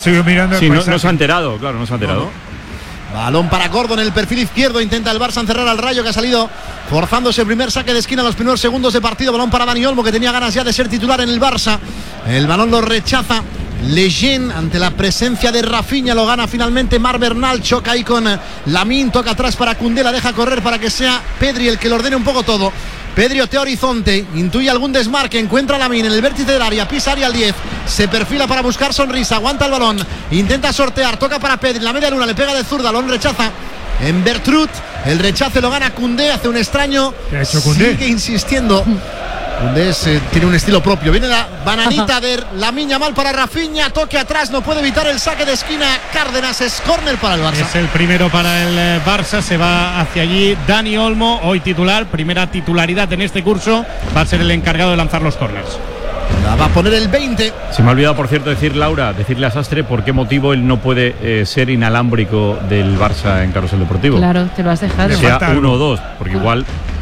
sido mirando. Sí, no se ha enterado, claro, no se ha enterado. No. Balón para Gordon en el perfil izquierdo. Intenta el Barça encerrar al Rayo, que ha salido forzándose el primer saque de esquina en los primeros segundos de partido. Balón para Dani Olmo, que tenía ganas ya de ser titular en el Barça. El balón lo rechaza Lejeune ante la presencia de Rafinha. Lo gana finalmente Marc Bernal. Choca ahí con Lamine. Toca atrás para Koundé. La deja correr para que sea Pedri el que lo ordene un poco todo. Pedri otea horizonte, intuye algún desmarque, encuentra a Lamine en el vértice del área, pisa área al 10, se perfila para buscar sonrisa, aguanta el balón, intenta sortear, toca para Pedri, la media luna, le pega de zurda, balón rechaza en Bertrut, el rechace lo gana Koundé, hace un extraño, ¿qué ha hecho Koundé? Sigue insistiendo. Koundé tiene un estilo propio. Viene la bananita de Lamine Yamal para Rafinha, toque atrás, no puede evitar el saque de esquina Cárdenas, es córner para el Barça. Es el primero para el Barça, se va hacia allí Dani Olmo, hoy titular, primera titularidad en este curso, va a ser el encargado de lanzar los córners. La va a poner el 20. Se me ha olvidado, por cierto, decirle a Sastre por qué motivo él no puede ser inalámbrico del Barça en Carrusel Deportivo. Claro, te lo has dejado. Sea 1 o 2, porque igual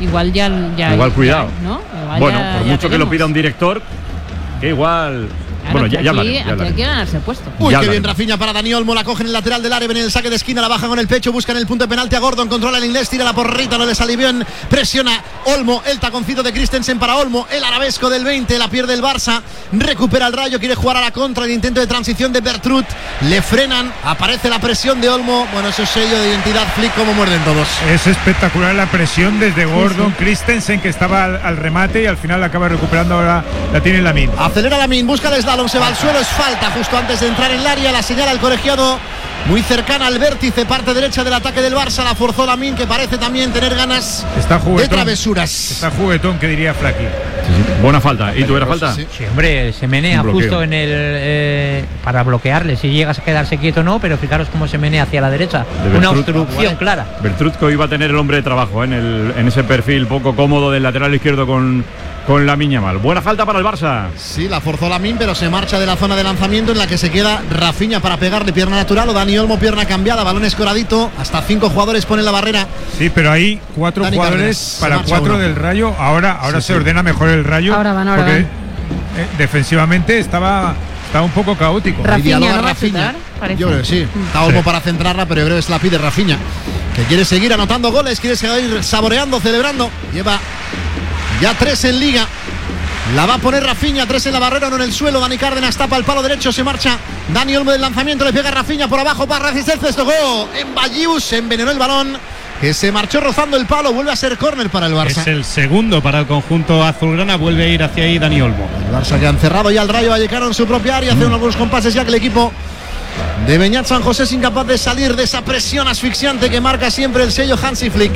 cuidado. ¿No? Bueno, por mucho que lo pida un director, que igual. Claro, bueno, ya hablaré. Hay que ganarse el puesto. Uy, qué bien Rafinha para Dani Olmo, la coge en el lateral del área, viene el saque de esquina, la baja con el pecho, busca en el punto de penalti a Gordon, controla el inglés, tira la porrita, no le salió bien, presiona Olmo, el taconcito de Christensen para Olmo, el arabesco del 20, la pierde el Barça, recupera el Rayo, quiere jugar a la contra, el intento de transición de Bertrut, le frenan, aparece la presión de Olmo, bueno, eso es sello de identidad Flick, como muerden todos. Es espectacular la presión desde Gordon, Christensen, que estaba al remate y al final la acaba recuperando, ahora la tiene Lamine. Acelera Lamine, busca el slalom, se va al suelo, falta justo antes de entrar en el área, la señala el colegiado muy cercana al vértice, parte derecha del ataque del Barça, la forzó Lamine, que parece también tener ganas de travesuras. Está juguetón, que diría Flaky. Sí. Buena falta. ¿Y tú era falta? Sí, hombre, se menea justo en el para bloquearle, si llegas a quedarse quieto no, pero fijaros cómo se menea hacia la derecha, una obstrucción clara. Bertrut, que hoy va a tener el hombre de trabajo en ese perfil poco cómodo del lateral izquierdo con Lamine Yamal. Buena falta para el Barça. Sí, la forzó Lamine, pero se marcha de la zona de lanzamiento en la que se queda Rafinha para pegarle pierna natural, o Dani Olmo pierna cambiada, balón escoradito, hasta 5 jugadores ponen la barrera. Sí, pero hay 4 Dani jugadores Cárdenas, para 4 del Rayo. Ahora se ordena mejor el Rayo. Ahora porque van. Defensivamente estaba un poco caótico. Rafinha, ¿no va a Rafinha. chutar? Yo creo que sí. Está Olmo para centrarla, pero yo creo que se la pide Rafinha, que quiere seguir anotando goles, quiere seguir saboreando, celebrando. Lleva ya 3 en Liga. La va a poner Rafinha, 3 en la barrera, 1 en el suelo. Dani Cárdenas tapa el palo derecho, se marcha Dani Olmo del lanzamiento, le pega a Rafinha por abajo para resistencia, tocó en Ballius, envenenó el balón, que se marchó rozando el palo, vuelve a ser córner para el Barça. Es el segundo para el conjunto azulgrana, vuelve a ir hacia ahí Dani Olmo. El Barça que ha encerrado ya al Rayo Vallecano en su propia área, hace unos compases ya que el equipo de Beñat San José es incapaz de salir de esa presión asfixiante que marca siempre el sello Hansi Flick.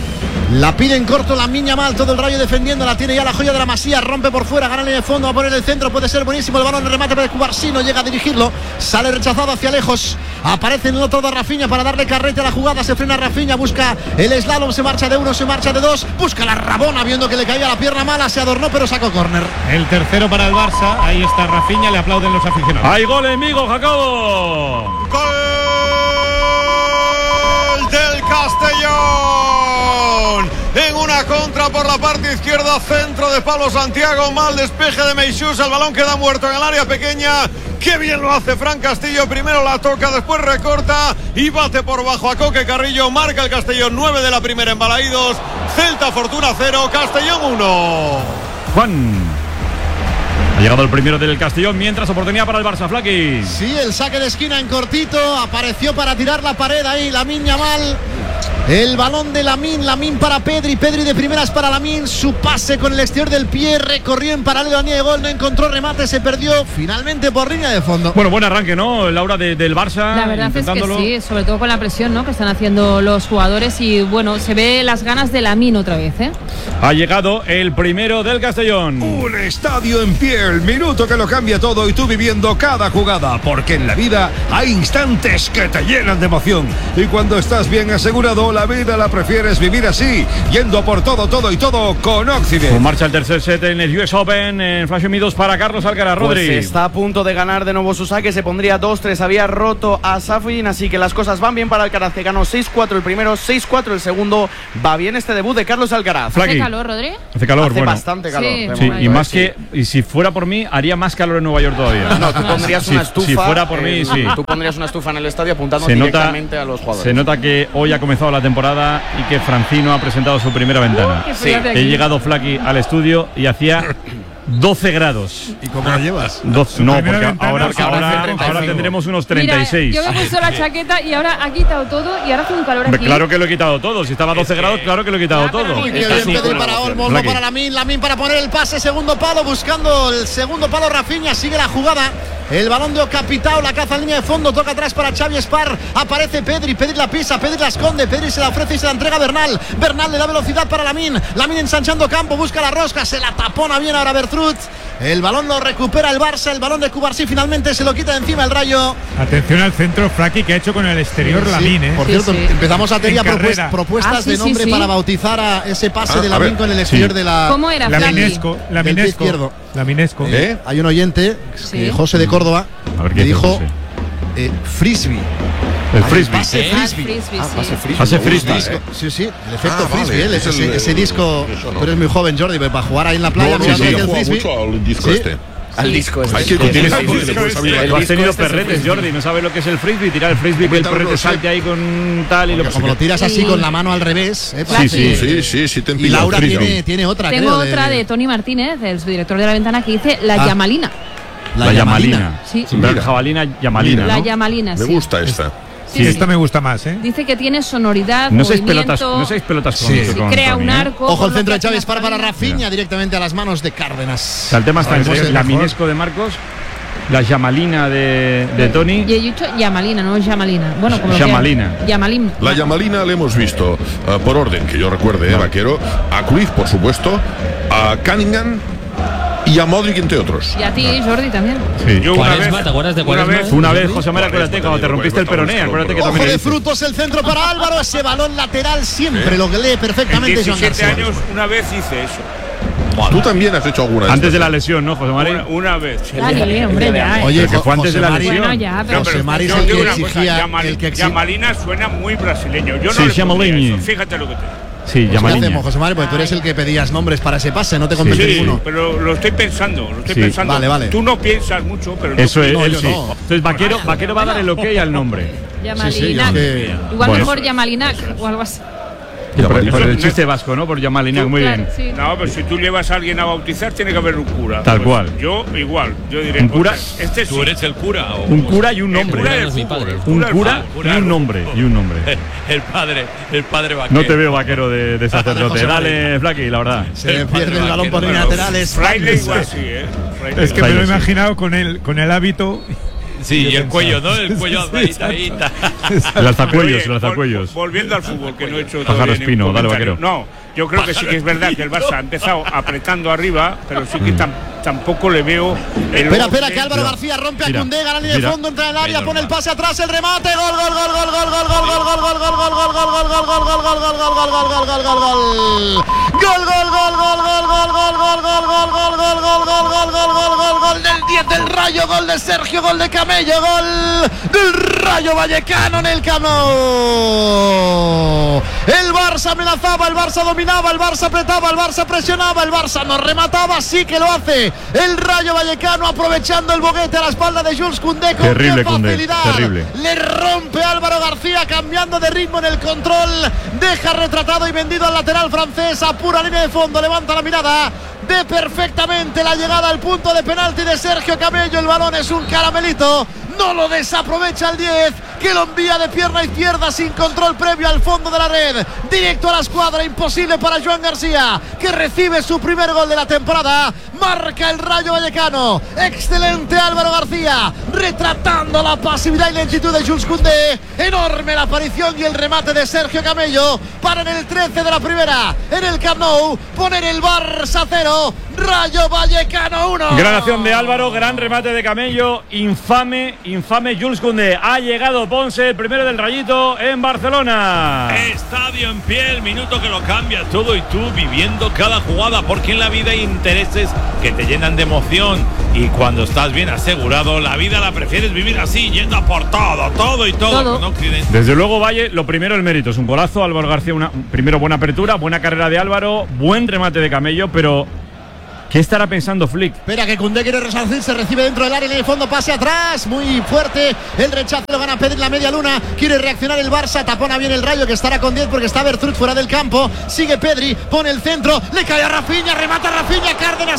La pide en corto Lamine Yamal, todo el Rayo defendiendo, la tiene ya la joya de la Masía, rompe por fuera, gana en el fondo, va a poner el centro, puede ser buenísimo el balón, el remate para Cubarsí, no llega a dirigirlo, sale rechazado hacia lejos, aparece en el otro de Rafinha para darle carrete a la jugada, se frena Rafinha, busca el slalom, se marcha de 1, se marcha de 2, busca la Rabona viendo que le caía la pierna mala, se adornó pero sacó córner. El tercero para el Barça, ahí está Rafinha, le aplauden los aficionados. ¡Hay gol en Vigo, Jacobo! ¡Gol del Castellón! En una contra por la parte izquierda, centro de Pablo Santiago, mal despeje de Meixús, el balón queda muerto en el área pequeña. Qué bien lo hace Fran Castillo, primero la toca, después recorta y bate por bajo a Coque Carrillo, marca el Castellón, 9 de la primera en Balaídos, Celta Fortuna 0, Castellón 1. Juan. Ha llegado el primero del Castellón, mientras oportunidad para el Barça, Flaky. Sí, el saque de esquina en cortito, apareció para tirar la pared ahí Lamine Yamal. El balón de Lamine para Pedri de primeras para Lamine, su pase con el exterior del pie, recorrió en paralelo a la línea de gol, no encontró remate, se perdió finalmente por línea de fondo. Bueno, buen arranque, ¿no, Laura, del Barça? La verdad es que sí, sobre todo con la presión, ¿no?, que están haciendo los jugadores, y bueno, se ve las ganas de Lamine otra vez, ¿eh? Ha llegado el primero del Castellón. Un estadio en pie, el minuto que lo cambia todo y tú viviendo cada jugada, porque en la vida hay instantes que te llenan de emoción y cuando estás bien asegurado, la vida la prefieres vivir así, yendo por todo y todo con Occident. Con marcha el tercer set en el US Open en Flash Me 2 para Carlos Alcaraz. Rodri. Pues está a punto de ganar de nuevo su saque, se pondría 2-3, había roto a Safin, así que las cosas van bien para Alcaraz, que ganó 6-4 el primero, 6-4 el segundo. Va bien este debut de Carlos Alcaraz. ¿Hace calor, Rodri? Hace calor, Hace bastante calor. Sí, y más que, y si fuera por mí, haría más calor en Nueva York todavía. No, tú pondrías una estufa. Si fuera por mí, sí. Tú pondrías una estufa en el estadio apuntando directamente a los jugadores. Se nota que hoy ha comenzado la temporada y que Francino ha presentado su primera ventana. Sí. He llegado, Flaky, al estudio y hacía 12 grados. ¿Y cómo lo llevas? No, porque ahora ahora tendremos unos 36. Mira, yo me he puesto la chaqueta y ahora ha quitado todo y ahora hace un calor aquí. Claro que lo he quitado todo. Si estaba a 12 grados, claro que lo he quitado todo. Muy bien, Pedri para Olmo, Olmo para Lamine para poner el pase, segundo palo, buscando el segundo palo. Rafinha sigue la jugada. El balón de Ocapitao, la caza en línea de fondo, toca atrás para Xavi Espar, aparece Pedri la pisa, Pedri la esconde, Pedri se la ofrece y se la entrega a Bernal le da velocidad para Lamine ensanchando campo, busca la rosca, se la tapona bien ahora Bertrut, el balón lo recupera el Barça, el balón de Cubarsí finalmente se lo quita de encima el Rayo. Atención al centro, Flaky, que ha hecho con el exterior Lamine. Por cierto, empezamos a tener propuestas de nombre para bautizar a ese pase de Lamine con el exterior de la... ¿Cómo era? Laminesco. Hay un oyente, José de Córdoba, que dijo frisbee. El frisbee. Pase frisbee. Pase frisbee. Sí, el efecto frisbee. Ese disco. Tú eres muy joven, Jordi, para jugar ahí en la playa. Yo juego mucho al disco este. Al disco este. Hay que Tú has tenido perretes, Jordi, no sabes lo que es el frisbee, tirar el frisbee, que el perrete salte ahí con tal y lo como lo tiras así con la mano al revés. Sí, te y Laura tiene otra. Tengo otra de Tony Martínez, el subdirector de La Ventana, que dice la Yamalina. La Yamalina. Sí. Jabalina, Yamalina. La Yamalina, sí. Me gusta esta. Sí, esta me gusta más, ¿eh? Dice que tiene sonoridad, no seis pelotas con crea Tony, un arco. Ojo el centro de Xavi Espar para Rafinha, directamente a las manos de Cárdenas. O sea, el tema está en la Minesco de Marcos, la Yamalina de Tony. Y he dicho Yamalina, no Yamalina. Bueno, como Yamalina. Yamalín. La Yamalina la hemos visto por orden, que yo recuerde, Vaquero, a Cruyff, por supuesto, a Cunningham y a Modric, entre otros. Y a ti, Jordi, también. Sí. Yo ¿te acuerdas de Quaresma? Una vez, José María, acuérdate, cuando te rompiste el peroné, acuérdate que también. Ojo de frutos el centro para Álvaro, ese balón lateral siempre lo que lee perfectamente Joan García. 17 años, una vez hice eso. Tú también has hecho alguna vez. Antes de la lesión, ¿no, José María? Una vez. Dale, hombre, ya. Oye, que fue antes de la lesión. Bueno, ya, pero José María es el que exigía. Yamalina suena muy brasileño. Yo no sí, le Yamalini. Fíjate lo que te digo. Sí, ¿Qué hacemos, José María? Porque tú eres el que pedías nombres para ese pase, no te convence ninguno. Pero lo estoy pensando, Vale. Tú no piensas mucho, pero eso es, él sí. No. Entonces Vaquero va a dar el ok al nombre. Yamalina. Igual mejor Yamalina o algo así. Por el chiste vasco, ¿no? Por Yamalina, muy bien. Sí. No, pero si tú llevas a alguien a bautizar, tiene que haber un cura. Tal cual. Yo igual. Yo diré. Un cura. ¿Tú eres el cura? Un cura y un nombre. Un cura y un nombre. El padre Vaquero. No te veo Vaquero de sacerdote. Dale, Flaky, la verdad. Se pierde el balón por líneas laterales. Fraile igual sí, Es que me lo he imaginado con el hábito. Sí, y el cuello, ¿no? El cuello azadita. El alzacuellos. Volviendo al fútbol, que no he hecho Pájaro Espino, dale, Vaquero. No, yo creo que sí que es verdad que el Barça ha empezado apretando arriba, pero sí que tampoco le veo. Espera, que Álvaro García rompe a Koundé, gana línea de fondo, entra en el área, pone el pase atrás, el remate, gol. Gol del 10 del Rayo, gol de Sergio, gol de Camello, gol del Rayo Vallecano en el Camp Nou. El Barça amenazaba, el Barça dominaba, el Barça apretaba, el Barça presionaba, el Barça no remataba, sí que lo hace el Rayo Vallecano, aprovechando el boguete a la espalda de Jules Koundé con terrible facilidad. Terrible. Le rompe Álvaro García, cambiando de ritmo en el control, deja retratado y vendido al lateral francés, a pura línea de fondo, levanta la mirada, ve perfectamente la llegada al punto de penalti de Sergio Camello, el balón es un caramelito, no lo desaprovecha el 10, que lo envía de pierna izquierda sin control previo al fondo de la red, directo a la escuadra, imposible para Joan García, que recibe su primer gol de la temporada, marca el Rayo Vallecano, excelente Álvaro García, retratando la pasividad y lentitud de Jules Koundé, enorme la aparición y el remate de Sergio Camello, para en el 13 de la primera, en el Camp Nou, poner el Barça 0, Rayo Vallecano 1. Gran acción de Álvaro, gran remate de Camello, infame Jules Koundé. Ha llegado Ponce, el primero del Rayito en Barcelona. Estadio en pie, el minuto que lo cambia todo y tú viviendo cada jugada, porque en la vida hay intereses que te llenan de emoción y cuando estás bien asegurado, la vida la prefieres vivir así, yendo a por todo y todo. No Occidente. Desde luego, Valle, lo primero el mérito, es un golazo. Álvaro García, primero buena apertura, buena carrera de Álvaro, buen remate de Camello, pero ¿qué estará pensando Flick? Espera que Koundé quiere resarcir, se recibe dentro del área, en el fondo pase atrás, muy fuerte, el rechazo lo gana Pedri en la media luna, quiere reaccionar el Barça, tapona bien el Rayo que estará con 10 porque está Bertrut fuera del campo, sigue Pedri, pone el centro, le cae a Rafinha, remata Rafinha, Cárdenas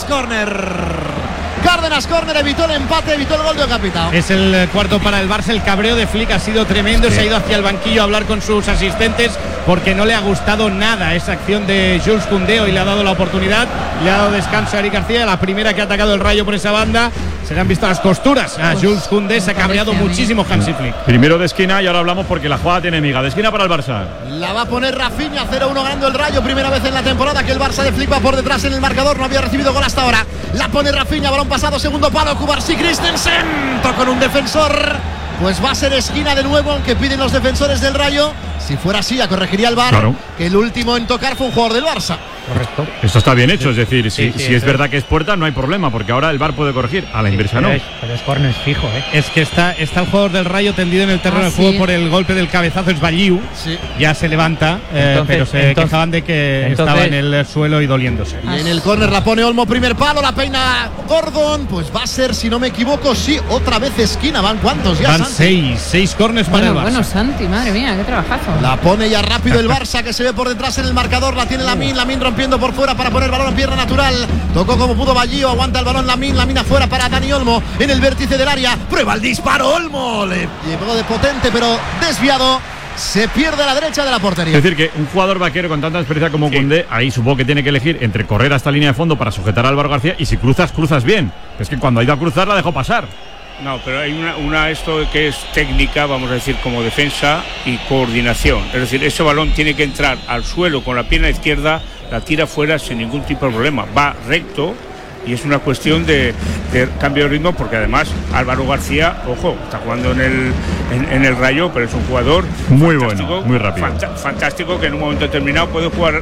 córner, evitó el empate, evitó el gol de Capitao. Es el cuarto para el Barça. El cabreo de Flick ha sido tremendo. Se ha ido hacia el banquillo a hablar con sus asistentes porque no le ha gustado nada esa acción de Jules Koundé. Hoy le ha dado la oportunidad, le ha dado descanso a Eric García. La primera que ha atacado el Rayo por esa banda. Se le han visto las costuras a Jules Koundé. Se ha cabreado muchísimo Hansi Flick. Primero de esquina y ahora hablamos porque la jugada tiene miga. De esquina para el Barça. La va a poner Rafinha, 0-1 ganando el Rayo. Primera vez en la temporada que el Barça de Flick va por detrás en el marcador. No había recibido gol hasta ahora. La pone Rafinha, balón pasado, segundo palo. Cubarsí Christensen con un defensor. Pues va a ser esquina de nuevo, aunque piden los defensores del Rayo. Si fuera así, ya corregiría el VAR, claro, que el último en tocar fue un jugador del Barça. Correcto. Esto está bien hecho, es decir, si es verdad que es puerta, no hay problema, porque ahora el VAR puede corregir, a la inversa no. Pero es córner fijo, Es que está el jugador del Rayo tendido en el terreno de juego por el golpe del cabezazo, es Balliu. Ya se levanta, pero se quejaban de que estaba en el suelo y doliéndose. Y en el córner la pone Olmo, primer palo, la peina Gordon. Pues va a ser, si no me equivoco, sí, otra vez esquina. ¿Van cuántos ya, Van seis córners para el Barça. Bueno, Santi, madre mía, qué trabajazo. La pone ya rápido el Barça, que se ve por detrás en el marcador. La tiene Lamine rompiendo por fuera para poner el balón en pierna natural. Tocó como pudo Balliu, aguanta el balón Lamine afuera para Dani Olmo en el vértice del área. Prueba el disparo, Olmo le llegó de potente pero desviado. Se pierde a la derecha de la portería. Es decir, que un jugador vaquero con tanta experiencia como Koundé, ahí supongo que tiene que elegir entre correr hasta línea de fondo para sujetar a Álvaro García y si cruzas bien. Es que cuando ha ido a cruzar la dejó pasar. No, pero hay una esto que es técnica, vamos a decir, como defensa y coordinación. Es decir, ese balón tiene que entrar al suelo con la pierna izquierda, la tira fuera sin ningún tipo de problema. Va recto y es una cuestión de cambio de ritmo, porque además Álvaro García, ojo, está jugando en el Rayo, pero es un jugador muy bueno, muy rápido. Fantástico, que en un momento determinado puede jugar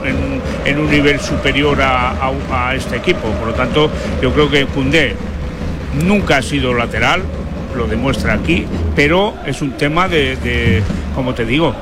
en un nivel superior a este equipo. Por lo tanto, yo creo que Koundé nunca ha sido lateral, lo demuestra aquí, pero es un tema de como te digo,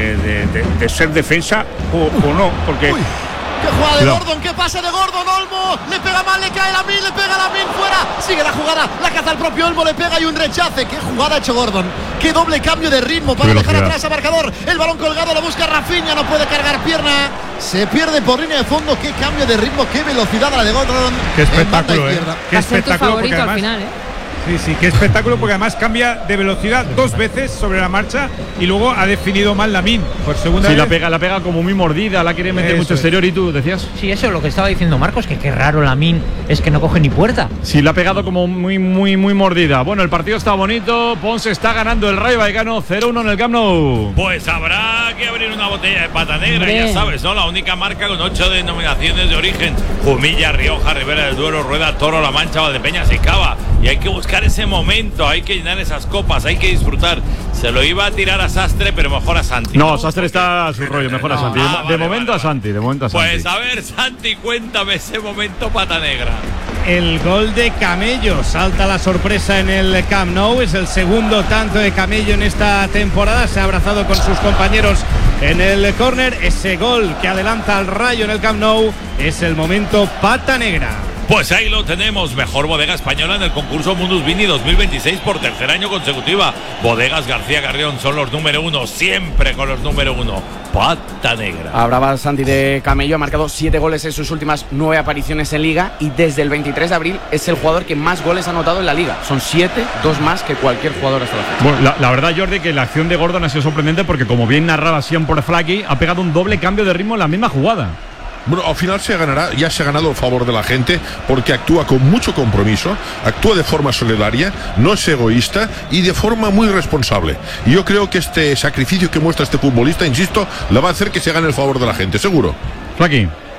de ser defensa o no, porque... Uy, ¡qué jugada de Gordon! ¡Qué pase de Gordon! Olmo le pega mal, le cae Lamine, le pega Lamine fuera, sigue la jugada, la caza el propio Olmo, le pega y un rechace. ¡Qué jugada ha hecho Gordon! ¡Qué doble cambio de ritmo para dejar atrás a marcador! El balón colgado, lo busca Rafinha, no puede cargar pierna, se pierde por línea de fondo. ¡Qué cambio de ritmo! ¡Qué velocidad la de Gordon! ¡Qué espectáculo, ¡Qué espectáculo! Favorito además, al final, Sí, qué espectáculo, porque además cambia de velocidad 2 veces sobre la marcha y luego ha definido mal Lamine por segunda vez. Sí, la pega como muy mordida, la quiere meter mucho exterior. ¿Y tú decías? Sí, eso es lo que estaba diciendo Marcos, que qué raro Lamine es que no coge ni puerta. Sí, la ha pegado como muy mordida. Bueno, el partido está bonito, Ponce está ganando el Rayo Vallecano 0-1 en el Camp Nou. Pues habrá que abrir una botella de pata negra, ya sabes, ¿no? La única marca con 8 denominaciones de origen: Jumilla, Rioja, Ribera del Duero, Rueda, Toro, La Mancha, Valdepeñas y Cava. Y hay que buscar ese momento, hay que llenar esas copas, hay que disfrutar. Se lo iba a tirar a Sastre, pero mejor a Santi. No, Sastre está a su rollo, mejor a Santi. De momento a Santi. Pues a ver, Santi, cuéntame ese momento pata negra. El gol de Camello, salta la sorpresa en el Camp Nou, es el segundo tanto de Camello en esta temporada, se ha abrazado con sus compañeros en el córner. Ese gol que adelanta al Rayo en el Camp Nou es el momento pata negra. Pues ahí lo tenemos, mejor bodega española en el concurso Mundus Vini 2026 por tercer año consecutiva. Bodegas García Carrión son los número 1, siempre con los número 1. Pata negra. Hablaba Santi de Camello, ha marcado 7 goles en sus últimas 9 apariciones en Liga y desde el 23 de abril es el jugador que más goles ha anotado en la Liga. Son 7, 2 más que cualquier jugador hasta la fecha. Bueno, la verdad, Jordi, que la acción de Gordon ha sido sorprendente porque, como bien narraba siempre Flaky, ha pegado un doble cambio de ritmo en la misma jugada. Bueno, al final ya se ha ganado el favor de la gente porque actúa con mucho compromiso, actúa de forma solidaria, no es egoísta y de forma muy responsable. Y yo creo que este sacrificio que muestra este futbolista, insisto, le va a hacer que se gane el favor de la gente, seguro. Flaky.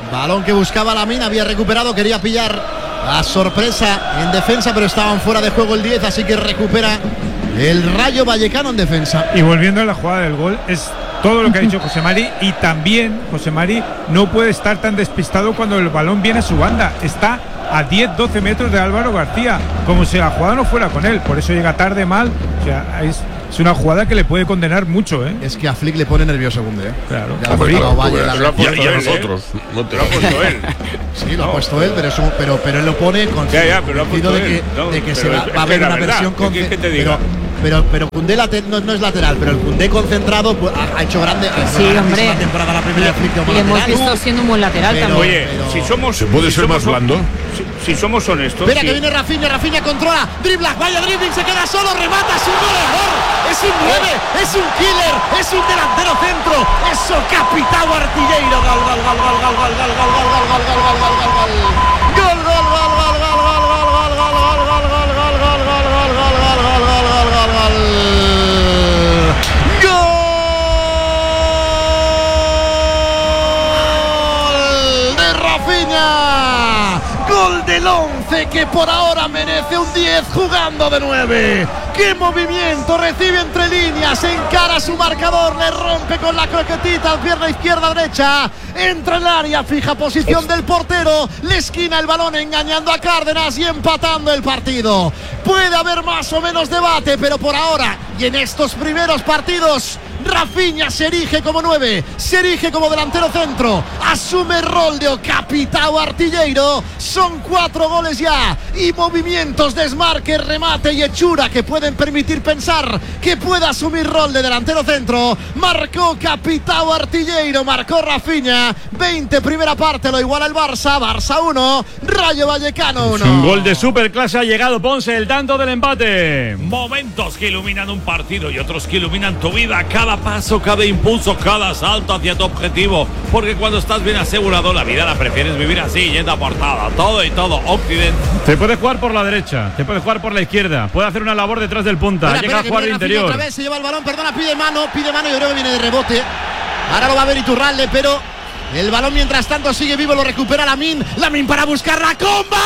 Balón que buscaba Lamine, había recuperado, quería pillar a sorpresa en defensa, pero estaban fuera de juego el 10, así que recupera el Rayo Vallecano en defensa. Y volviendo a la jugada del gol, es todo lo que ha dicho José Mari, y también José Mari no puede estar tan despistado cuando el balón viene a su banda. Está a 10-12 metros de Álvaro García, como si la jugada no fuera con él, por eso llega tarde, mal. O sea, es una jugada que le puede condenar mucho, ¿eh? Es que a Flick le pone nervioso Koundé, Claro. Ya lo ha puesto nosotros. Lo ha puesto él. Sí, lo ha puesto él, pero él lo pone con pero lo ha puesto de que se va a haber una versión con pero Koundé no es lateral, pero el Koundé concentrado pues, ha hecho grande. Sí, hombre. La temporada la primera y le hemos visto siendo un buen lateral también. Oye, si somos, ¿se puede ser más blando? Si somos honestos. Espera que viene Rafinha controla, dribla, vaya dribbling, se queda solo, remata, es un goleador, es un 9, es un killer, es un delantero centro, eso Capitão Artilheiro, gol del 11 que por ahora merece un 10 jugando de 9. ¡Qué movimiento! Recibe entre líneas, encara su marcador, le rompe con la croquetita, pierna izquierda, derecha, entra en el área, fija posición del portero, le esquina el balón engañando a Cárdenas y empatando el partido. Puede haber más o menos debate, pero por ahora y en estos primeros partidos Rafinha se erige como 9, se erige como delantero centro, asume el rol de Capitão Artilheiro. Son 4 goles ya y movimientos, desmarque, remate y hechura que pueden permitir pensar que pueda asumir rol de delantero centro. Marcó Capitão Artilheiro, marcó Rafinha. 20 primera parte, lo iguala el Barça 1, Rayo Vallecano 1. Un gol de superclase, ha llegado Ponce, el tanto del empate. Momentos que iluminan un partido y otros que iluminan tu vida. Cada paso, cada impulso, cada salto hacia tu objetivo. Porque cuando estás bien asegurado, la vida la prefieres vivir así, yendo a portada. Todo y todo, Occidente. Te puedes jugar por la derecha, te puedes jugar por la izquierda, puede hacer una labor detrás del punta. Llega a jugar de interior. Otra vez se lleva el balón, perdona, pide mano, yo creo que viene de rebote. Ahora lo va a ver Iturralde, pero el balón mientras tanto sigue vivo, lo recupera Lamine para buscar la comba.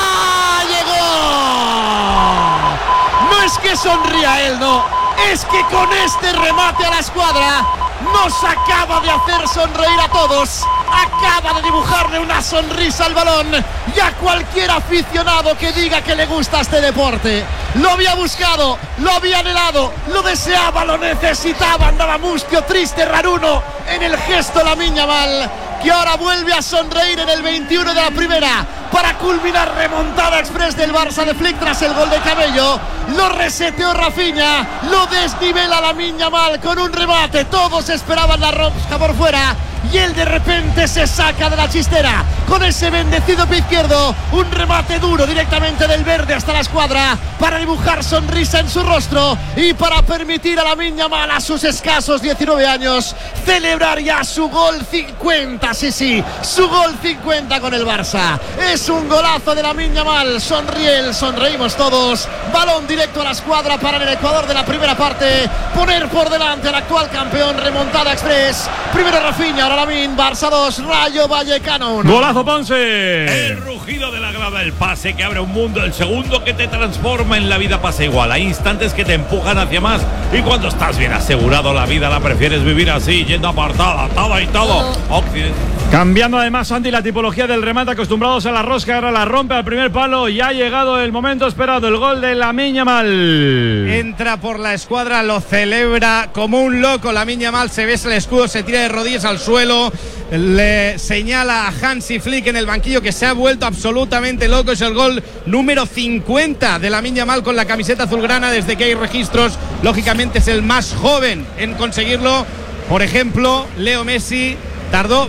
¡Llegó! No es que sonría él, no, es que con este remate a la escuadra nos acaba de hacer sonreír a todos, acaba de dibujarle una sonrisa al balón y a cualquier aficionado que diga que le gusta este deporte. Lo había buscado, lo había anhelado, lo deseaba, lo necesitaba, andaba mustio, triste, raruno en el gesto Lamine Yamal, que ahora vuelve a sonreír en el 21 de la primera para culminar remontada express del Barça de Flick tras el gol de Cabello. Lo reseteó Rafinha, lo desnivela Lamine Yamal con un remate, todos esperaban la rosca por fuera y él de repente se saca de la chistera con ese bendecido pie izquierdo, un remate duro directamente del verde hasta la escuadra para dibujar sonrisa en su rostro y para permitir a Lamine Yamal, a sus escasos 19 años, celebrar ya su gol 50, sí, su gol 50 con el Barça. Es un golazo de Lamine Yamal, sonreímos todos, balón directo a la escuadra para el Ecuador de la primera parte, poner por delante al actual campeón, remontada express, primero Rafinha, ahora Lamine, Barça 2, Rayo Vallecano 1. Golazo Ponce. El rugido de la grada, el pase que abre un mundo, el segundo que te transforma en la vida pasa igual. Hay instantes que te empujan hacia más y cuando estás bien asegurado la vida la prefieres vivir así, yendo apartada, todo y todo. Occidente. Cambiando además, Santi, la tipología del remate, acostumbrados a la rosca, ahora la rompe al primer palo y ha llegado el momento esperado, el gol de Lamine Yamal. Entra por la escuadra, lo celebra como un loco Lamine Yamal, se besa el escudo, se tira de rodillas al suelo, le señala a Hansi Flick en el banquillo que se ha vuelto absolutamente loco. Es el gol número 50 de Lamine Yamal con la camiseta azulgrana desde que hay registros. Lógicamente es el más joven en conseguirlo. Por ejemplo, Leo Messi tardó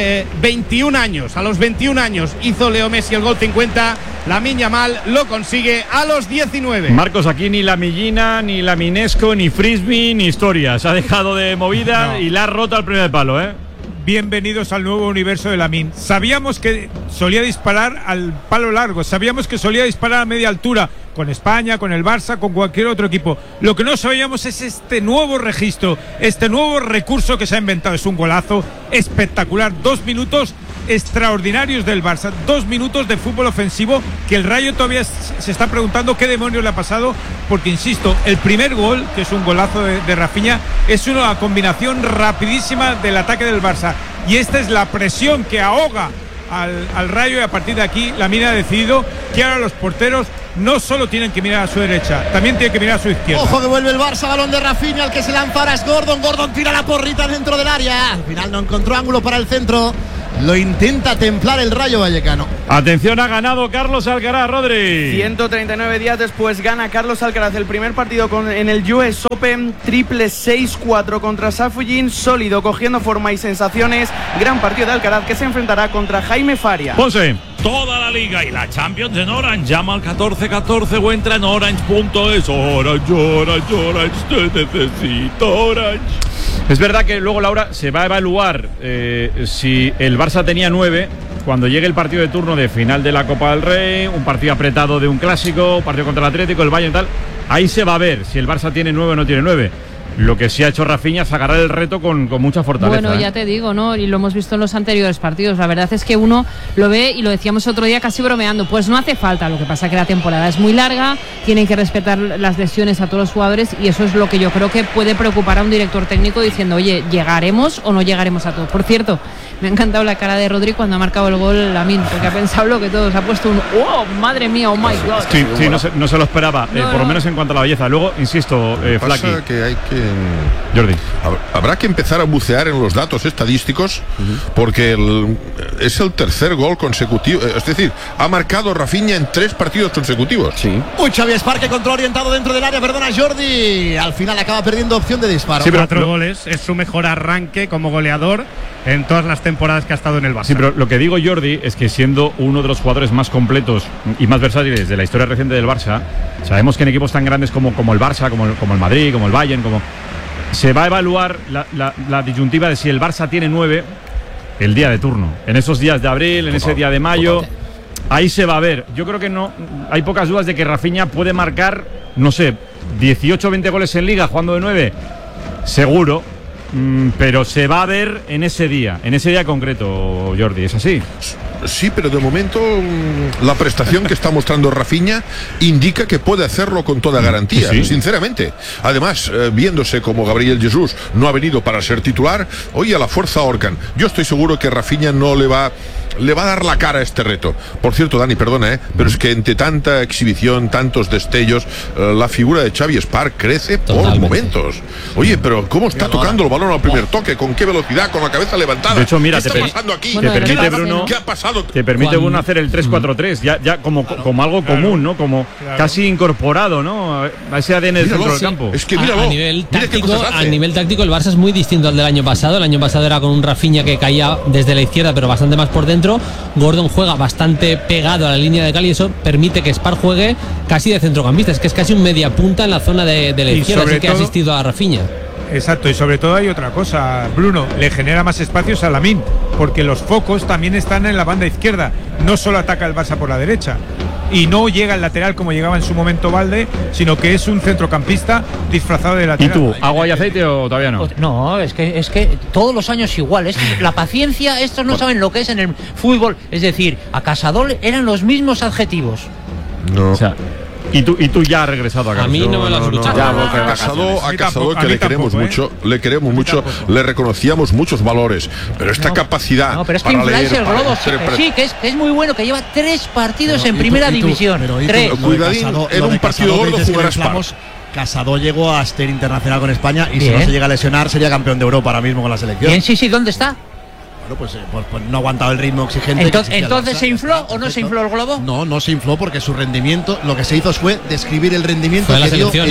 21 años. A los 21 años hizo Leo Messi el gol 50. Lamine Yamal lo consigue a los 19. Marcos, aquí ni la Millina, ni la Minesco, ni Frisbee, ni historia. Se ha dejado de movida y la ha roto al primer palo, ¿eh? Bienvenidos al nuevo universo de Lamine. Sabíamos que solía disparar al palo largo, sabíamos que solía disparar a media altura, con España, con el Barça, con cualquier otro equipo. Lo que no sabíamos es este nuevo registro, este nuevo recurso que se ha inventado. Es un golazo espectacular, 2 minutos extraordinarios del Barça. 2 minutos de fútbol ofensivo que el Rayo todavía se está preguntando qué demonios le ha pasado, porque insisto, el primer gol, que es un golazo de Rafinha, es una combinación rapidísima del ataque del Barça, y esta es la presión que ahoga al Rayo, y a partir de aquí la Mina ha decidido que ahora los porteros no solo tienen que mirar a su derecha, también tienen que mirar a su izquierda. Ojo que vuelve el Barça, balón de Rafinha, el que se lanza ahora es Gordon. Gordon tira la porrita dentro del área. Al final no encontró ángulo para el centro. Lo intenta templar el Rayo Vallecano. Atención, ha ganado Carlos Alcaraz, Rodri. 139 días después gana Carlos Alcaraz el primer partido en el US Open. Triple 6-4 contra Safujin, sólido, cogiendo forma y sensaciones. Gran partido de Alcaraz, que se enfrentará contra Jaime Faria. Ponce. Toda la liga y la Champions en Orange. Llama al 1414 o entra en orange.es. Orange, te necesito, Orange. Es verdad que luego, Laura, se va a evaluar si el Barça tenía 9 cuando llegue el partido de turno de final de la Copa del Rey, un partido apretado de un clásico, partido contra el Atlético, el Bayern y tal. Ahí se va a ver si el Barça tiene 9 o no tiene 9. Lo que sí ha hecho Rafinha es agarrar el reto con mucha fortaleza. Bueno, ya te digo, ¿no? Y lo hemos visto en los anteriores partidos. La verdad es que uno lo ve, y lo decíamos otro día casi bromeando, pues no hace falta. Lo que pasa es que la temporada es muy larga, tienen que respetar las lesiones a todos los jugadores, y eso es lo que yo creo que puede preocupar a un director técnico, diciendo, oye, ¿llegaremos o no llegaremos a todo? Por cierto, me ha encantado la cara de Rodri cuando ha marcado el gol Lamine, porque ha pensado lo que todos, ha puesto un ¡oh, madre mía, oh my God! Sí, no se lo esperaba, por lo menos en cuanto a la belleza. Luego, insisto, Flaky, que hay que Jordi, habrá que empezar a bucear en los datos estadísticos, porque es el tercer gol consecutivo, es decir, ha marcado Rafinha en 3 partidos consecutivos. Sí. Uy, Xavi Espar, que control orientado dentro del área, perdona Jordi, al final acaba perdiendo opción de disparo. Sí, pero 4 goles, es su mejor arranque como goleador en todas las temporadas que ha estado en el Barça. Sí, pero lo que digo, Jordi, es que siendo uno de los jugadores más completos y más versátiles de la historia reciente del Barça, sabemos que en equipos tan grandes como el Barça, como el Madrid, como el Bayern, se va a evaluar la disyuntiva de si el Barça tiene 9 el día de turno, en esos días de abril, en ese día de mayo. Ahí se va a ver. Yo creo que no hay pocas dudas de que Rafinha puede marcar, no sé, 18 o 20 goles en Liga jugando de 9, seguro. Pero se va a ver en ese día concreto, Jordi, ¿es así? Sí, pero de momento la prestación que está mostrando Rafinha indica que puede hacerlo con toda garantía, sí. Sinceramente. Además, viéndose como Gabriel Jesús no ha venido para ser titular, oye, a la fuerza ahorcan. Yo estoy seguro que Rafinha no le va a dar la cara a este reto. Por cierto, Dani, perdona, pero es que entre tanta exhibición, tantos destellos, la figura de Xavi Espar crece por momentos. Oye, pero ¿cómo está tocando el balón al primer toque? ¿Con qué velocidad? ¿Con la cabeza levantada? De hecho, mira, ¿qué está pasando aquí? Te permite, Bruno, ¿qué ha pasado? Te permite Bruno hacer el 3-4-3, ya como algo común, ¿no? Como casi incorporado, ¿no? A ese ADN del centro del campo. Es que a nivel táctico, el Barça es muy distinto al del año pasado. El año pasado era con un Rafinha que caía desde la izquierda, pero bastante más por dentro. Gordon juega bastante pegado a la línea de cal, y eso permite que Spar juegue casi de centrocampista. Es que es casi un media punta en la zona de la izquierda, así que ha asistido a Rafinha. Exacto, y sobre todo hay otra cosa, Bruno, le genera más espacios a Lamine, porque los focos también están en la banda izquierda, no solo ataca el Barça por la derecha, y no llega al lateral como llegaba en su momento Valde, sino que es un centrocampista disfrazado de lateral. ¿Y tú, agua y aceite o todavía no? No, es que todos los años igual, la paciencia, estos no saben lo que es en el fútbol, es decir, a Casadol eran los mismos adjetivos. No. O sea, ¿Y tú ya has regresado a casa? A mí no me lo has escuchado. A Casado, que le queremos mucho, le reconocíamos muchos valores, pero esta capacidad. No, pero es que infláis el globo, sí, que es muy bueno, que lleva 3 partidos en primera división. 3. Cuidadín, en un partido gordo jugará Spar. Casado llegó a ser internacional con España, y si no se llega a lesionar sería campeón de Europa ahora mismo con la selección. Bien, sí, ¿dónde está? Pues no ha aguantado el ritmo exigente. Entonces, ¿se infló o no se infló el globo? No se infló, porque su rendimiento, lo que se hizo fue describir el rendimiento de la selección.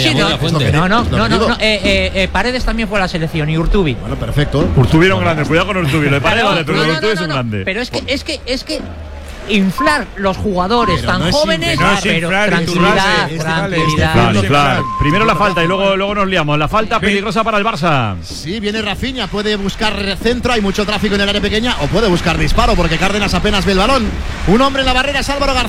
Paredes también fue a la selección, y Urtubi. Bueno, perfecto. Urtubi era un grande, cuidado con Urtubi. Lo de Paredes vale, pero Urtubi es un grande. Pero es que inflar los jugadores tan jóvenes, pero tranquilidad. Primero la falta y luego nos liamos. La falta peligrosa para el Barça. Sí, viene Rafinha, puede buscar centro, hay mucho tráfico en el área pequeña, o puede buscar disparo, porque Cárdenas apenas ve el balón. Un hombre en la barrera es Álvaro García.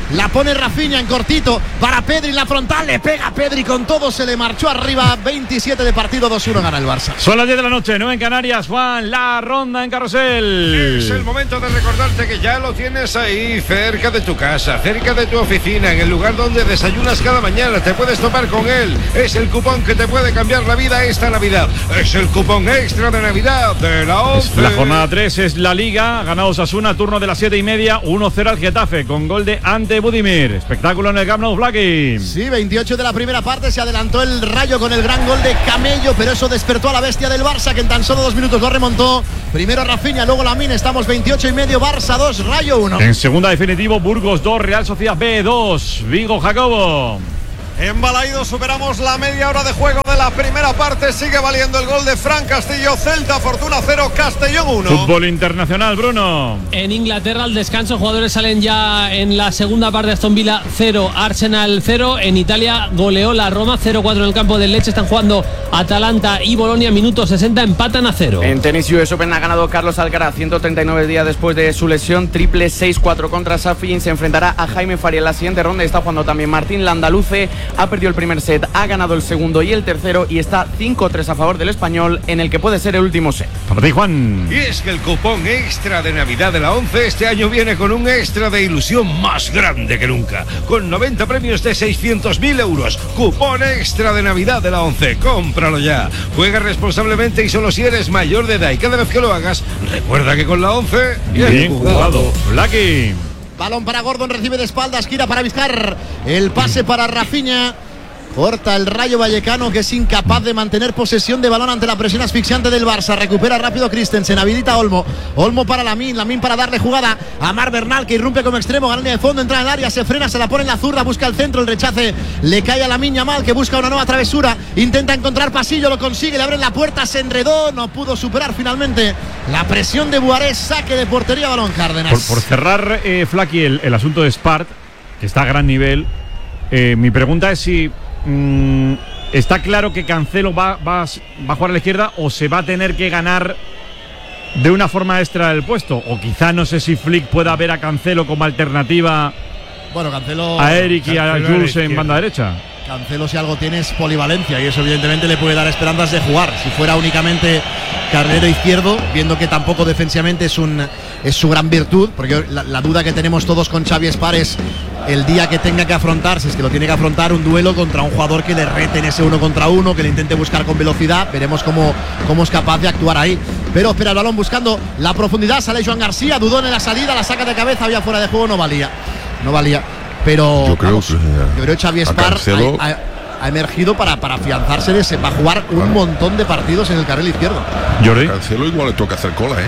La pone Rafinha en cortito para Pedri en la frontal. Le pega Pedri con todo. Se le marchó arriba. 27 de partido, 2-1 gana el Barça. Son las 10 de la noche, 9 en Canarias. Juan, la ronda en Carrusel. Es el momento de recordarte que ya lo tienes ahí, cerca de tu casa, cerca de tu oficina, en el lugar donde desayunas cada mañana. Te puedes topar con él. Es el cupón que te puede cambiar la vida esta Navidad. Es el cupón extra de Navidad de la 11. La jornada 3 es la Liga. Ha ganado Osasuna, turno de las 7:30. 1-0 al Getafe con gol de Ante Budimir. Espectáculo en el Camp Nou, Blacky. Sí, 28 de la primera parte. Se adelantó el Rayo con el gran gol de Camello, pero eso despertó a la bestia del Barça, que en tan solo 2 minutos lo remontó. Primero Rafinha, luego Lamine. Estamos 28:30. Barça 2, Rayo 1. En segunda, definitivo, Burgos 2, Real Sociedad B 2. Vigo, Jacobo. En Balaidos superamos la media hora de juego de la primera parte. Sigue valiendo el gol de Fran Castillo. Celta, Fortuna 0, Castellón 1. Fútbol internacional, Bruno. En Inglaterra, al descanso, jugadores salen ya en la segunda parte. Aston Villa 0, Arsenal 0. En Italia goleó la Roma 0-4 en el campo del Lecce. Están jugando Atalanta y Bolonia. Minuto 60, empatan a 0. En tenis US Open ha ganado Carlos Alcaraz 139 días después de su lesión. Triple 6-4 contra Safin. Se enfrentará a Jaime Faria en la siguiente ronda. Está jugando también Martín Landaluce. Ha perdido el primer set, ha ganado el segundo y el tercero, y está 5-3 a favor del español en el que puede ser el último set. Para ti, Juan. Y es que el cupón extra de Navidad de la 11 este año viene con un extra de ilusión más grande que nunca, con 90 premios de 600.000 euros. Cupón extra de Navidad de la 11. Cómpralo ya. Juega responsablemente y solo si eres mayor de edad, y cada vez que lo hagas, recuerda que con la 11 bien jugado. Blacky. Balón para Gordon, recibe de espaldas, gira para Vizcar. El pase para Rafinha. Corta el Rayo Vallecano, que es incapaz de mantener posesión de balón ante la presión asfixiante del Barça. Recupera rápido Christensen, habilita a Olmo. Olmo para Lamine para darle jugada a Mar Bernal, que irrumpe como extremo, gana línea de fondo, entra en el área, se frena, se la pone en la zurda, busca el centro, el rechace le cae a Lamine Yamal, que busca una nueva travesura, intenta encontrar pasillo, lo consigue, le abren la puerta, se enredó, no pudo superar finalmente la presión de Buarés. Saque de portería, balón Cárdenas. Por cerrar, Flaky, el asunto de Spart, que está a gran nivel, mi pregunta es si está claro que Cancelo va a jugar a la izquierda, o se va a tener que ganar de una forma extra el puesto, o quizá no sé si Flick pueda ver a Cancelo como alternativa, bueno, Cancelo, a Eric y a Jules en banda derecha. Cancelo, si algo tiene, es polivalencia, y eso evidentemente le puede dar esperanzas de jugar. Si fuera únicamente carrilero izquierdo, viendo que tampoco defensivamente es su gran virtud, porque la duda que tenemos todos con Xavi Espar es el día que tenga que afrontar, si es que lo tiene que afrontar, un duelo contra un jugador que le rete en ese 1 contra 1, que le intente buscar con velocidad. Veremos cómo es capaz de actuar ahí. Pero espera el balón buscando la profundidad, sale Joan García, dudó en la salida, la saca de cabeza, había fuera de juego, no valía. Pero yo creo que Xavi Espar ha emergido para afianzarse va a jugar un montón de partidos en el carril izquierdo. Jordi. A Cancelo igual le toca hacer cola,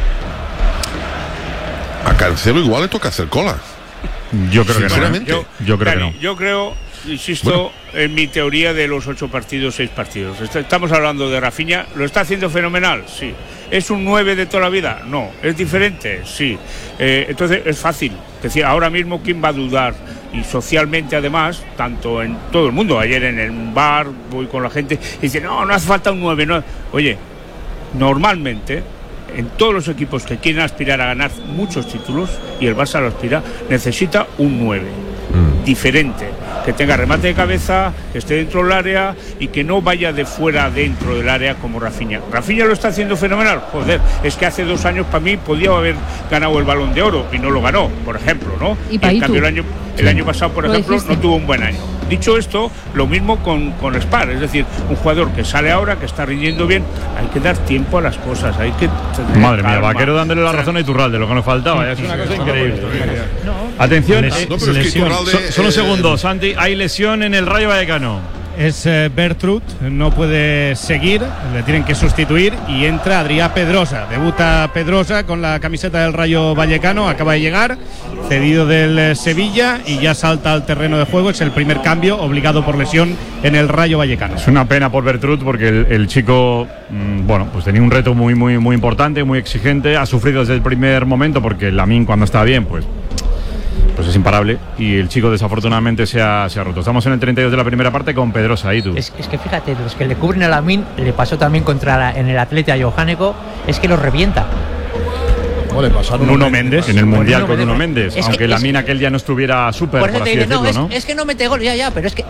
A Cancelo igual le toca hacer cola. Yo creo que no. Yo creo que no. Yo creo, insisto, en mi teoría de los 8 partidos, 6 partidos. Estamos hablando de Rafinha, ¿lo está haciendo fenomenal? Sí. ¿Es un 9 de toda la vida? No. ¿Es diferente? Sí. Entonces es fácil. Es decir, ahora mismo, ¿quién va a dudar? Y socialmente, además, tanto en todo el mundo. Ayer en el bar voy con la gente y dicen, no hace falta un 9. No. Oye, normalmente, en todos los equipos que quieren aspirar a ganar muchos títulos, y el Barça lo aspira, necesita un 9 diferente, que tenga remate de cabeza, que esté dentro del área y que no vaya de fuera dentro del área como Rafinha. Rafinha lo está haciendo fenomenal. Joder, es que hace 2 años para mí podía haber ganado el Balón de Oro y no lo ganó, por ejemplo, ¿no? Y en cambio el año pasado, por ejemplo, no tuvo un buen año. Dicho esto, lo mismo con Spar, es decir, un jugador que sale ahora, que está rindiendo bien, hay que dar tiempo a las cosas, hay que... Madre mía, Vaquero dándole la razón a Iturralde, lo que nos faltaba, es una cosa increíble. Atención, solo un segundo, Santi, hay lesión en el Rayo Vallecano. Es Bertrud, no puede seguir, le tienen que sustituir y entra Adrià Pedrosa. Debuta Pedrosa con la camiseta del Rayo Vallecano, acaba de llegar, cedido del Sevilla y ya salta al terreno de juego. Es el primer cambio obligado por lesión en el Rayo Vallecano. Es una pena por Bertrud porque el chico, bueno, pues tenía un reto muy importante, muy exigente. Ha sufrido desde el primer momento porque Lamine, cuando está bien, pues es imparable, y el chico desafortunadamente se ha roto. Estamos en el 32 de la primera parte con Pedrosa. ¿Y tú? Es que fíjate, los que le cubren a Lamine, le pasó también en el Atleti a Johaneko, es que los revienta. le pasa a Nuno Méndez en el Mundial con Nuno Méndez, Es que- aunque Lamine aquel día no estuviera súper, Por por eso te así dice, decirlo, ¿no? es que no mete gol, ya, pero es que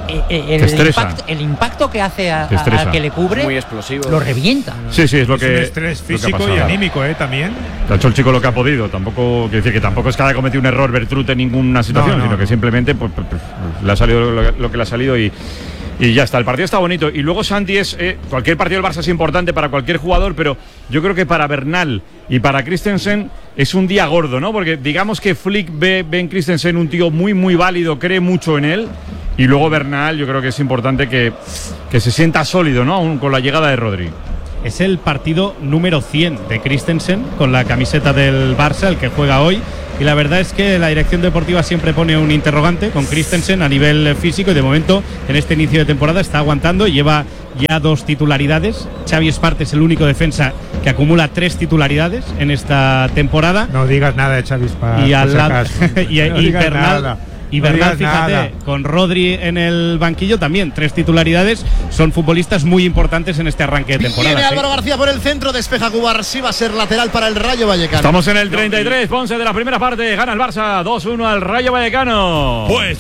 el impacto que hace Te estresa. al que le cubre Muy explosivo. lo revienta. Sí, es lo Es que un estrés lo que ha físico y pasado. anímico, también. Ha hecho el chico lo que ha podido. Tampoco quiere decir que tampoco es que haya cometido un error Bertrut en ninguna situación, No, sino que simplemente pues, le ha salido lo que le ha salido y ya está. El partido está bonito. Y luego Santi cualquier partido del Barça es importante para cualquier jugador, pero yo creo que para Bernal y para Christensen es un día gordo, ¿no? Porque digamos que Flick ve en Christensen un tío muy, muy válido, cree mucho en él. Y luego Bernal, yo creo que es importante que se sienta sólido, ¿no? Aún con la llegada de Rodri. Es el partido número 100 de Christensen con la camiseta del Barça, el que juega hoy. Y la verdad es que la dirección deportiva siempre pone un interrogante con Christensen a nivel físico y de momento en este inicio de temporada está aguantando, lleva ya 2 titularidades. Xavi Espart es el único defensa que acumula 3 titularidades en esta temporada. No digas nada de Xavi Espart. Y al por si lado acaso. y No digas Bernal, nada. y No Bernal, digas fíjate, nada. con Rodri en el banquillo también 3 titularidades, son futbolistas muy importantes en este arranque de temporada. Viene ¿sí? Álvaro García por el centro, despeja Cubarsí, va a ser lateral para el Rayo Vallecano. Estamos en el 33, Ponce de la primera parte, gana el Barça 2-1 al Rayo Vallecano. Pues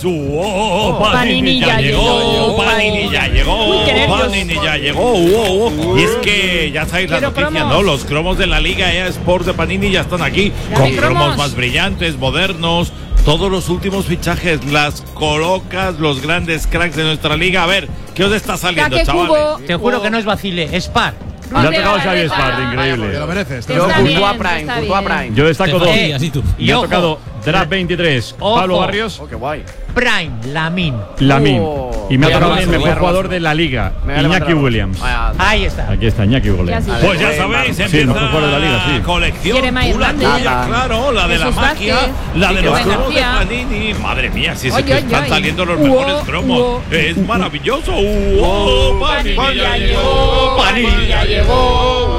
Panini ya llegó. Panini ya llegó. Uy, qué nervios. Panini ya llegó. Y es que ya sabéis la Quiero noticia, cromos. ¿no? Los cromos de la Liga EA Sports de Panini ya están aquí. Dame Con cromos cromos. más brillantes, modernos. Todos los últimos fichajes, las colocas, los grandes cracks de nuestra liga. A ver, ¿qué os está saliendo, Caque chavales? Cubo. Te juro que no es vacile, es par. Ya ha tocado Xavi Espart, increíble. Te lo mereces. Yo, Está bien, Courtois Prime, está Courtois bien. Prime. Yo destaco dos. Así tú. Y ha ojo, tocado Draft 23, Ojo. Pablo Barrios, Oh, qué guay. Prime, Lamine. Lamine. Oh. Y me ha Voy a tocado robar, el voy a mejor robar. jugador de la liga, Me voy a Iñaki levantar. Williams. Vaya, Ahí está. Aquí está Iñaki Williams. Ya sí. Pues ya sabéis, Sí, el empieza mejor jugador de la liga, sí. colección Jeremiah tú la Hernández. tuya, claro, la de la Jesús magia, Vázquez. la de Sí, los que cromos de García. Panini. Madre mía, si es Oye, que oye, están oye. saliendo los Uo, mejores cromos. uo. Es maravilloso. Panini ya llegó. Panini ya llegó.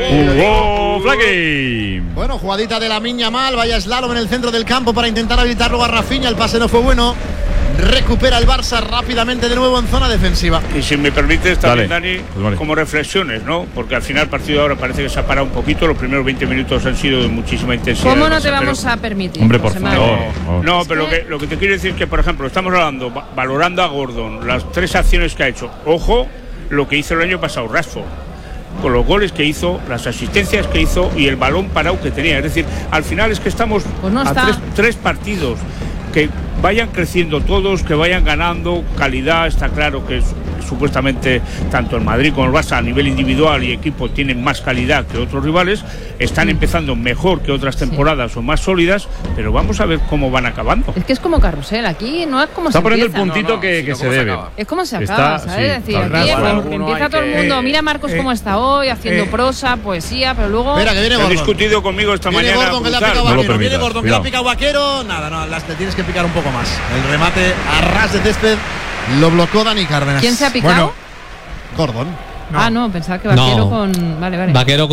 ¡Hugo Flaky! Bueno, jugadita de Lamine Yamal, vaya slalom en el centro del campo para intentar habilitarlo a Rafinha, el pase no fue bueno. Recupera el Barça rápidamente de nuevo en zona defensiva. Y si me permites también, Dale. Dani, Pues vale. como reflexiones, ¿no? Porque al final el partido ahora parece que se ha parado un poquito. Los primeros 20 minutos han sido de muchísima intensidad. ¿Cómo del no te Barça, vamos pero- a permitir? Hombre, por José favor. Manuel? No, Es pero que- lo que te quiero decir es que, por ejemplo, estamos hablando, valorando a Gordon, las 3 acciones que ha hecho. Ojo, lo que hizo el año pasado Rashford, con los goles que hizo, las asistencias que hizo y el balón parado que tenía. Es decir, al final es que estamos Pues no a está. tres partidos. Que vayan creciendo todos, que vayan ganando calidad. Está claro que supuestamente tanto el Madrid como el Barça a nivel individual y equipo tienen más calidad que otros rivales, están empezando mejor que otras temporadas o más sólidas, pero vamos a ver cómo van acabando. Es que es como carrusel, aquí no es como Está se poniendo el empieza. puntito que se debe. Es como se Está- acaba, ¿sabes? sí, Es decir, tal aquí cual. empieza todo el mundo. Mira Marcos cómo está hoy, haciendo prosa, poesía, pero luego. Espera, que viene He Gordon. discutido conmigo esta Viene mañana. Gordon que le ha brutal. picado No lo Vaquero. Viene permitas, Gordon que le ha cuidado. picado Vaquero. Nada, no, las te tienes que picar un poco más. El remate a ras de césped lo bloqueó Dani Cárdenas. ¿Quién se ha picado? Bueno, Gordon. Ah, no, pensaba que Vaquero No. con. Vale. Vaquero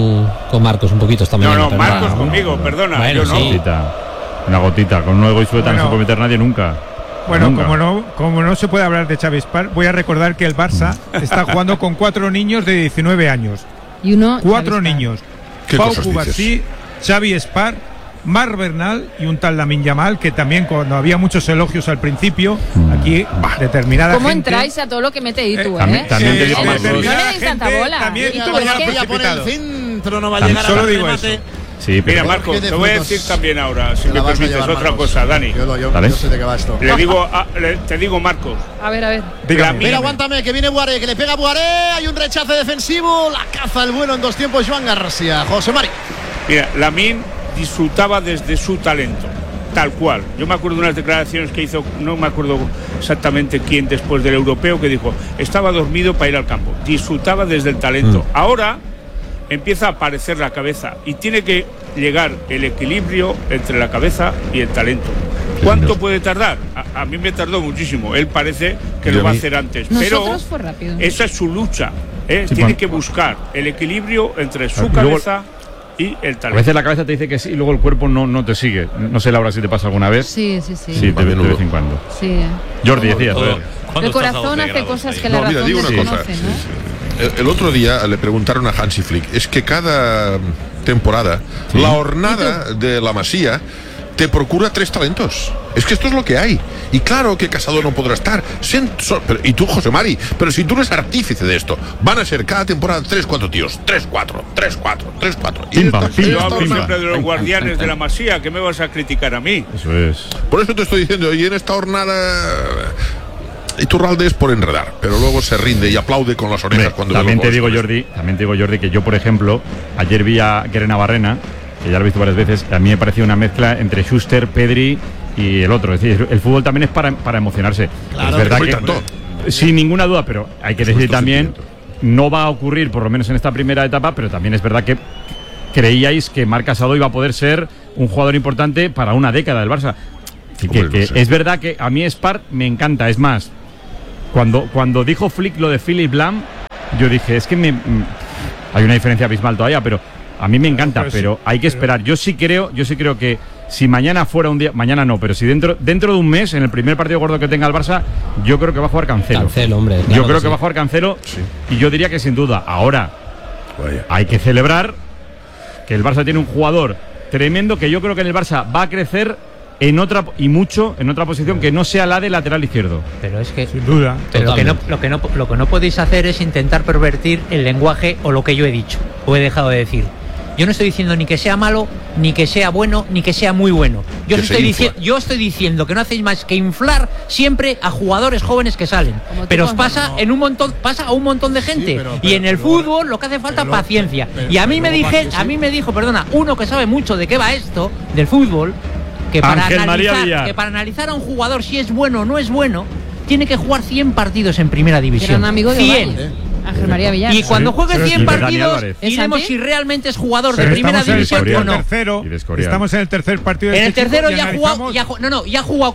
con Marcos un poquito esta No, mañana. no, también. Marcos conmigo, perdona. Bueno, yo no. sí. Una gotita. Con un ego y sueta no Bueno. se puede meter nadie nunca. bueno, Nunca. como no se puede hablar de Xavi Espart, voy a recordar que el Barça está jugando con 4 niños de 19 años. Y uno. 4 Xavi Espart. niños. ¿Qué Pau cosas Cubarsí, Xavi Espart, Marc Bernal y un tal Lamine Yamal, que también cuando había muchos elogios al principio, aquí determinada ¿Cómo gente... entráis a todo lo que mete Itu, también te digo, No Marcos. le deis tanta bola. También Itu, tú es ya que- Ya pone el precipitado. centro, no va a También llegar solo al digo remate. eso. Sí, pero Sí, Jorge Marcos, de te voy a Frutos. decir también ahora, si Te la me vas a permites, llevar, otra Marcos. cosa, Dani. Yo ¿Vale? sé de qué va esto. Le digo, te digo, Marcos, A ver. Dígame. Mira, aguántame, que viene Buaré, que le pega a Buaré. Hay un rechace defensivo. La caza el bueno en 2 tiempos, Joan García. José Mari. mira, Lamine disfrutaba desde su talento, tal cual. Yo me acuerdo de unas declaraciones que hizo, no me acuerdo exactamente quién después del europeo, que dijo, estaba dormido para ir al campo. Disfrutaba desde el talento. Ahora empieza a aparecer la cabeza y tiene que llegar el equilibrio entre la cabeza y el talento. ¿Cuánto puede tardar? A mí me tardó muchísimo. Él parece que Y lo a va a mí- hacer antes. Nosotros Pero fue rápido. esa es su lucha. Sí, Tiene bueno. que buscar el equilibrio entre su Y luego- cabeza y el A talento. veces la cabeza te dice que sí y luego el cuerpo no te sigue. No sé, Laura, si te pasa alguna vez. Sí. Sí, de vez en cuando. Sí. Jordi, decías. a ver. El corazón hace cosas que la No, mira, razón digo una cosa. desconoce, ¿no? El otro día le preguntaron a Hansi Flick, es que cada temporada, la hornada de la Masía te procura 3 talentos. Es que esto es lo que hay. Y claro que Casado no podrá estar. Y tú, José Mari, pero si tú eres artífice de esto, van a ser cada temporada 3-4 tíos. 3-4. Yo hablo siempre de los guardianes de la Masía. ¿Qué me vas a criticar a mí? Eso es. Por eso te estoy diciendo, y en esta hornada Iturralde es por enredar, pero luego se rinde y aplaude con las orejas cuando también te digo, Jordi, que yo, por ejemplo, ayer vi a Guerena Barrena, que ya lo he visto varias veces, a mí me pareció una mezcla entre Schuster, Pedri y el otro. Es decir, el fútbol también es para emocionarse. Claro, es verdad que sin ninguna duda, pero hay que decir también, no va a ocurrir, por lo menos en esta primera etapa, pero también es verdad que creíais que Marc Casado iba a poder ser un jugador importante para una década del Barça. Así que es verdad que a mí Spar me encanta. Es más, cuando dijo Flick lo de Philipp Lahm, yo dije, es que hay una diferencia abismal todavía, pero a mí me encanta, pero hay que esperar. Yo sí creo que si mañana fuera un día, mañana no, pero si dentro de un mes, en el primer partido gordo que tenga el Barça, yo creo que va a jugar Cancelo. Hombre, claro, yo creo que va a jugar Cancelo, y yo diría que sin duda. Ahora, hay que celebrar que el Barça tiene un jugador tremendo, que yo creo que en el Barça va a crecer en otra posición que no sea la de lateral izquierdo. Pero es que sin duda, pero lo que no podéis hacer es intentar pervertir el lenguaje o lo que yo he dicho o he dejado de decir. Yo no estoy diciendo ni que sea malo, ni que sea bueno, ni que sea muy bueno. Yo estoy diciendo que no hacéis más que inflar siempre a jugadores jóvenes que salen. Pero os pasa a un montón de gente. Y en el fútbol lo que hace falta es paciencia. Y a mí me dijo, uno que sabe mucho de qué va esto, del fútbol, que para analizar a un jugador si es bueno o no es bueno, tiene que jugar 100 partidos en primera división. Era un amigo de 100. Ángel María Villar. Y cuando juegue 100 partidos, diremos si realmente es jugador de primera división o no. Estamos en el tercer partido. En el tercero ya ha jugado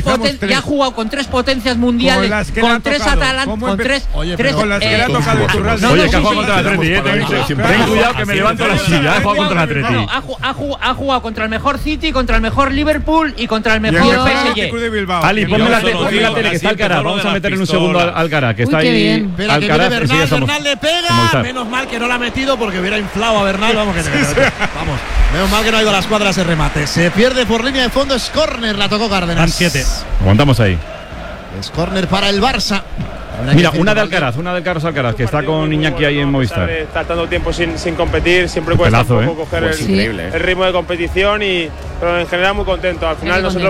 con 3 potencias mundiales, con 3 Atalantas, con las que le ha tocado Iturralde. Oye, que ha jugado contra el Atleti. Ten cuidado que me levanto la silla. Ha jugado contra el Atleti. Ha jugado contra el mejor City, contra el mejor Liverpool y contra el mejor PSG. Ali, ponme la tele que está Alcaraz. Vamos a meter en un segundo a Alcaraz, que está ahí. Alcaraz, Bernal le pega, menos mal que no la ha metido porque hubiera inflado a Bernal. Vamos, menos mal que no ha ido a las cuadras el remate. Se pierde por línea de fondo, es córner, la tocó Cárdenas. 7. Aguantamos ahí. Es córner para el Barça. Mira, una de Carlos Alcaraz, que está con Iñaki ahí en Movistar. Está tanto tiempo sin competir, siempre cuesta un poco coger el ritmo de competición, pero en general muy contento. Al final nosotros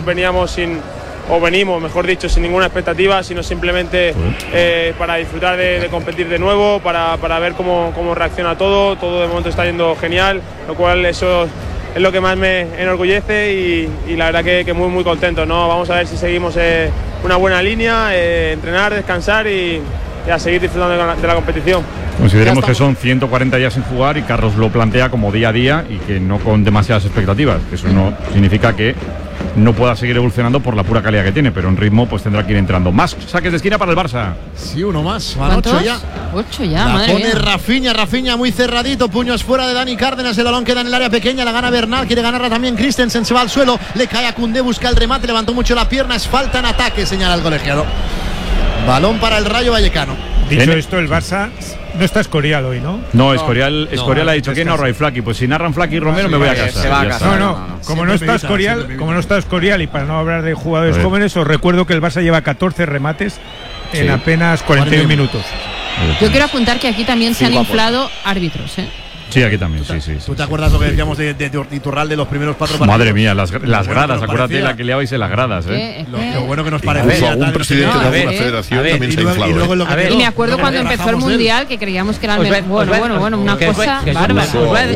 venimos, mejor dicho, sin ninguna expectativa, sino simplemente para disfrutar de competir de nuevo, para ver cómo reacciona todo de momento está yendo genial, lo cual eso es lo que más me enorgullece y la verdad que muy muy contento, ¿no? Vamos a ver si seguimos una buena línea, entrenar, descansar y a seguir disfrutando de la competición. Consideremos que son 140 días sin jugar y Carlos lo plantea como día a día y que no con demasiadas expectativas. Eso no significa que no pueda seguir evolucionando por la pura calidad que tiene, pero en ritmo pues tendrá que ir entrando. Más saques de esquina para el Barça. Sí, uno más. Van 8 ya. 8 ya, la madre pone mía. Rafinha muy cerradito, puños fuera de Dani Cárdenas, el balón queda en el área pequeña, la gana Bernal, quiere ganarla también Christensen, se va al suelo, le cae a Koundé, busca el remate, levantó mucho la pierna, es falta en ataque, señala el colegiado. Balón para el Rayo Vallecano. Dicho esto, el Barça no está Escorial hoy, ¿no? No, Escorial ha dicho que no, Ray Flaky. Pues si narran Flaky y Romero me voy a casa. Se va a casa. No. Como no está Escorial y para no hablar de jugadores jóvenes, os recuerdo que el Barça lleva 14 remates en apenas 41 minutos. Yo quiero apuntar que aquí también se han inflado árbitros, ¿eh? Sí, aquí también, sí. ¿Tú te acuerdas lo que decíamos de Iturralde de los primeros 4 partidos? Madre mía, las gradas, acuérdate la que liabais en las gradas, ¿eh? Lo bueno que nos parecía. Algún presidente de alguna federación también se ha inflado. Y me acuerdo cuando empezó el Mundial que creíamos que era el mejor. Bueno, una cosa bárbara. Os voy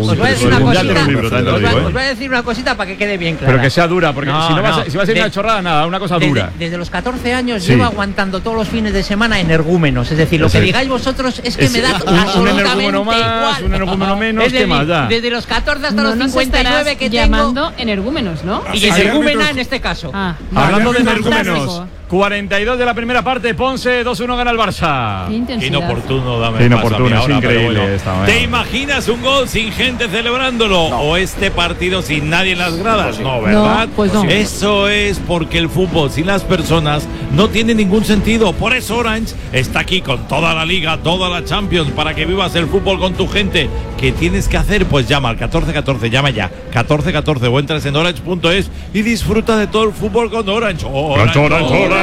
a decir una cosita para que quede bien claro. Pero que sea dura, porque si va a ser una chorrada, nada, una cosa dura. Desde los 14 años llevo aguantando todos los fines de semana energúmenos. Es decir, lo que digáis vosotros es que me da absolutamente igual. Un energúmeno menos, ¿qué más da? Desde los 14 hasta los 59 que llamando energúmenos, ¿no? Y energúmena en este caso. Hablando de energúmenos, 42 de la primera parte, Ponce, 2-1 gana el Barça. Qué inoportuno, dame inoportuno, ahora, es increíble bueno. esta, ¿Te imaginas un gol sin gente celebrándolo? ¿O este partido sin nadie en las gradas? No, ¿verdad? No, pues no. Eso es porque el fútbol sin las personas no tiene ningún sentido. Por eso Orange está aquí con toda la Liga, toda la Champions, para que vivas el fútbol con tu gente. ¿Qué tienes que hacer? Pues llama al 1414, llama ya, 1414, o entras en orange.es y disfruta de todo el fútbol con Orange. Orange.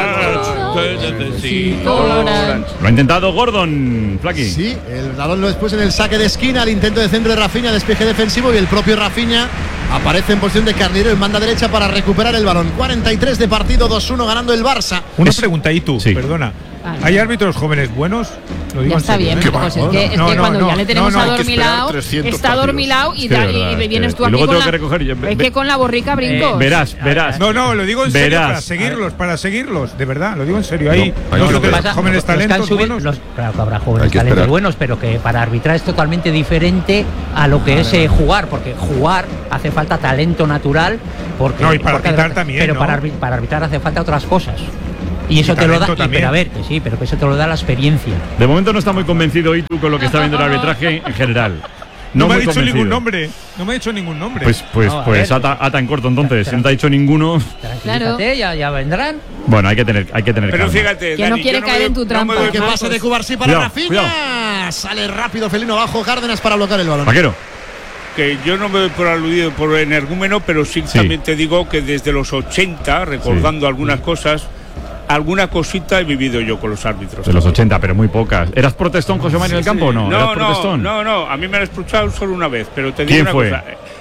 Lo ha intentado Gordon, Flaky. Sí, el balón después en el saque de esquina, el intento de centro de Rafinha, despeje defensivo, y el propio Rafinha aparece en posición de carrilero en banda derecha para recuperar el balón. 43 de partido, 2-1 ganando el Barça. Una pregunta, y tú, perdona. ¿Hay árbitros jóvenes buenos? Lo digo ya está serio, bien, pues es que cuando ya le tenemos adormilado, está adormilado y vienes tú aquí con es que con la borrica brinco. Verás. No, lo digo en serio, para seguirlos, de verdad, lo digo en serio. Hay jóvenes talentos buenos. Claro que habrá jóvenes talentos buenos, pero que para arbitrar es totalmente diferente a lo que es jugar, porque jugar hace falta talento natural, porque y para arbitrar también, pero para arbitrar hace falta otras cosas. Y eso te lo da, pero a ver, que sí, pero que eso te lo da la experiencia. De momento no está muy convencido hoy tú con lo que está viendo el arbitraje en general. No me ha dicho ningún nombre. No me ha dicho ningún nombre. Pues ata en corto entonces. Si no te ha dicho ninguno. Claro. Ya vendrán. Bueno, hay que tener Pero calma. fíjate, que Dani, no quiere caer en tu trampa. Que pase de Cubarsí para Rafinha. Sale rápido Felino abajo, Cárdenas para bloquear el balón. Vaquero. Que yo no me doy por aludido por energúmeno, pero sí también te digo que desde los 80, recordando algunas cosas, alguna cosita he vivido yo con los árbitros. De los 80, pero muy pocas. ¿Eras protestón, José María, en el campo o no? No, a mí me han expulsado solo una vez, pero te digo una cosa.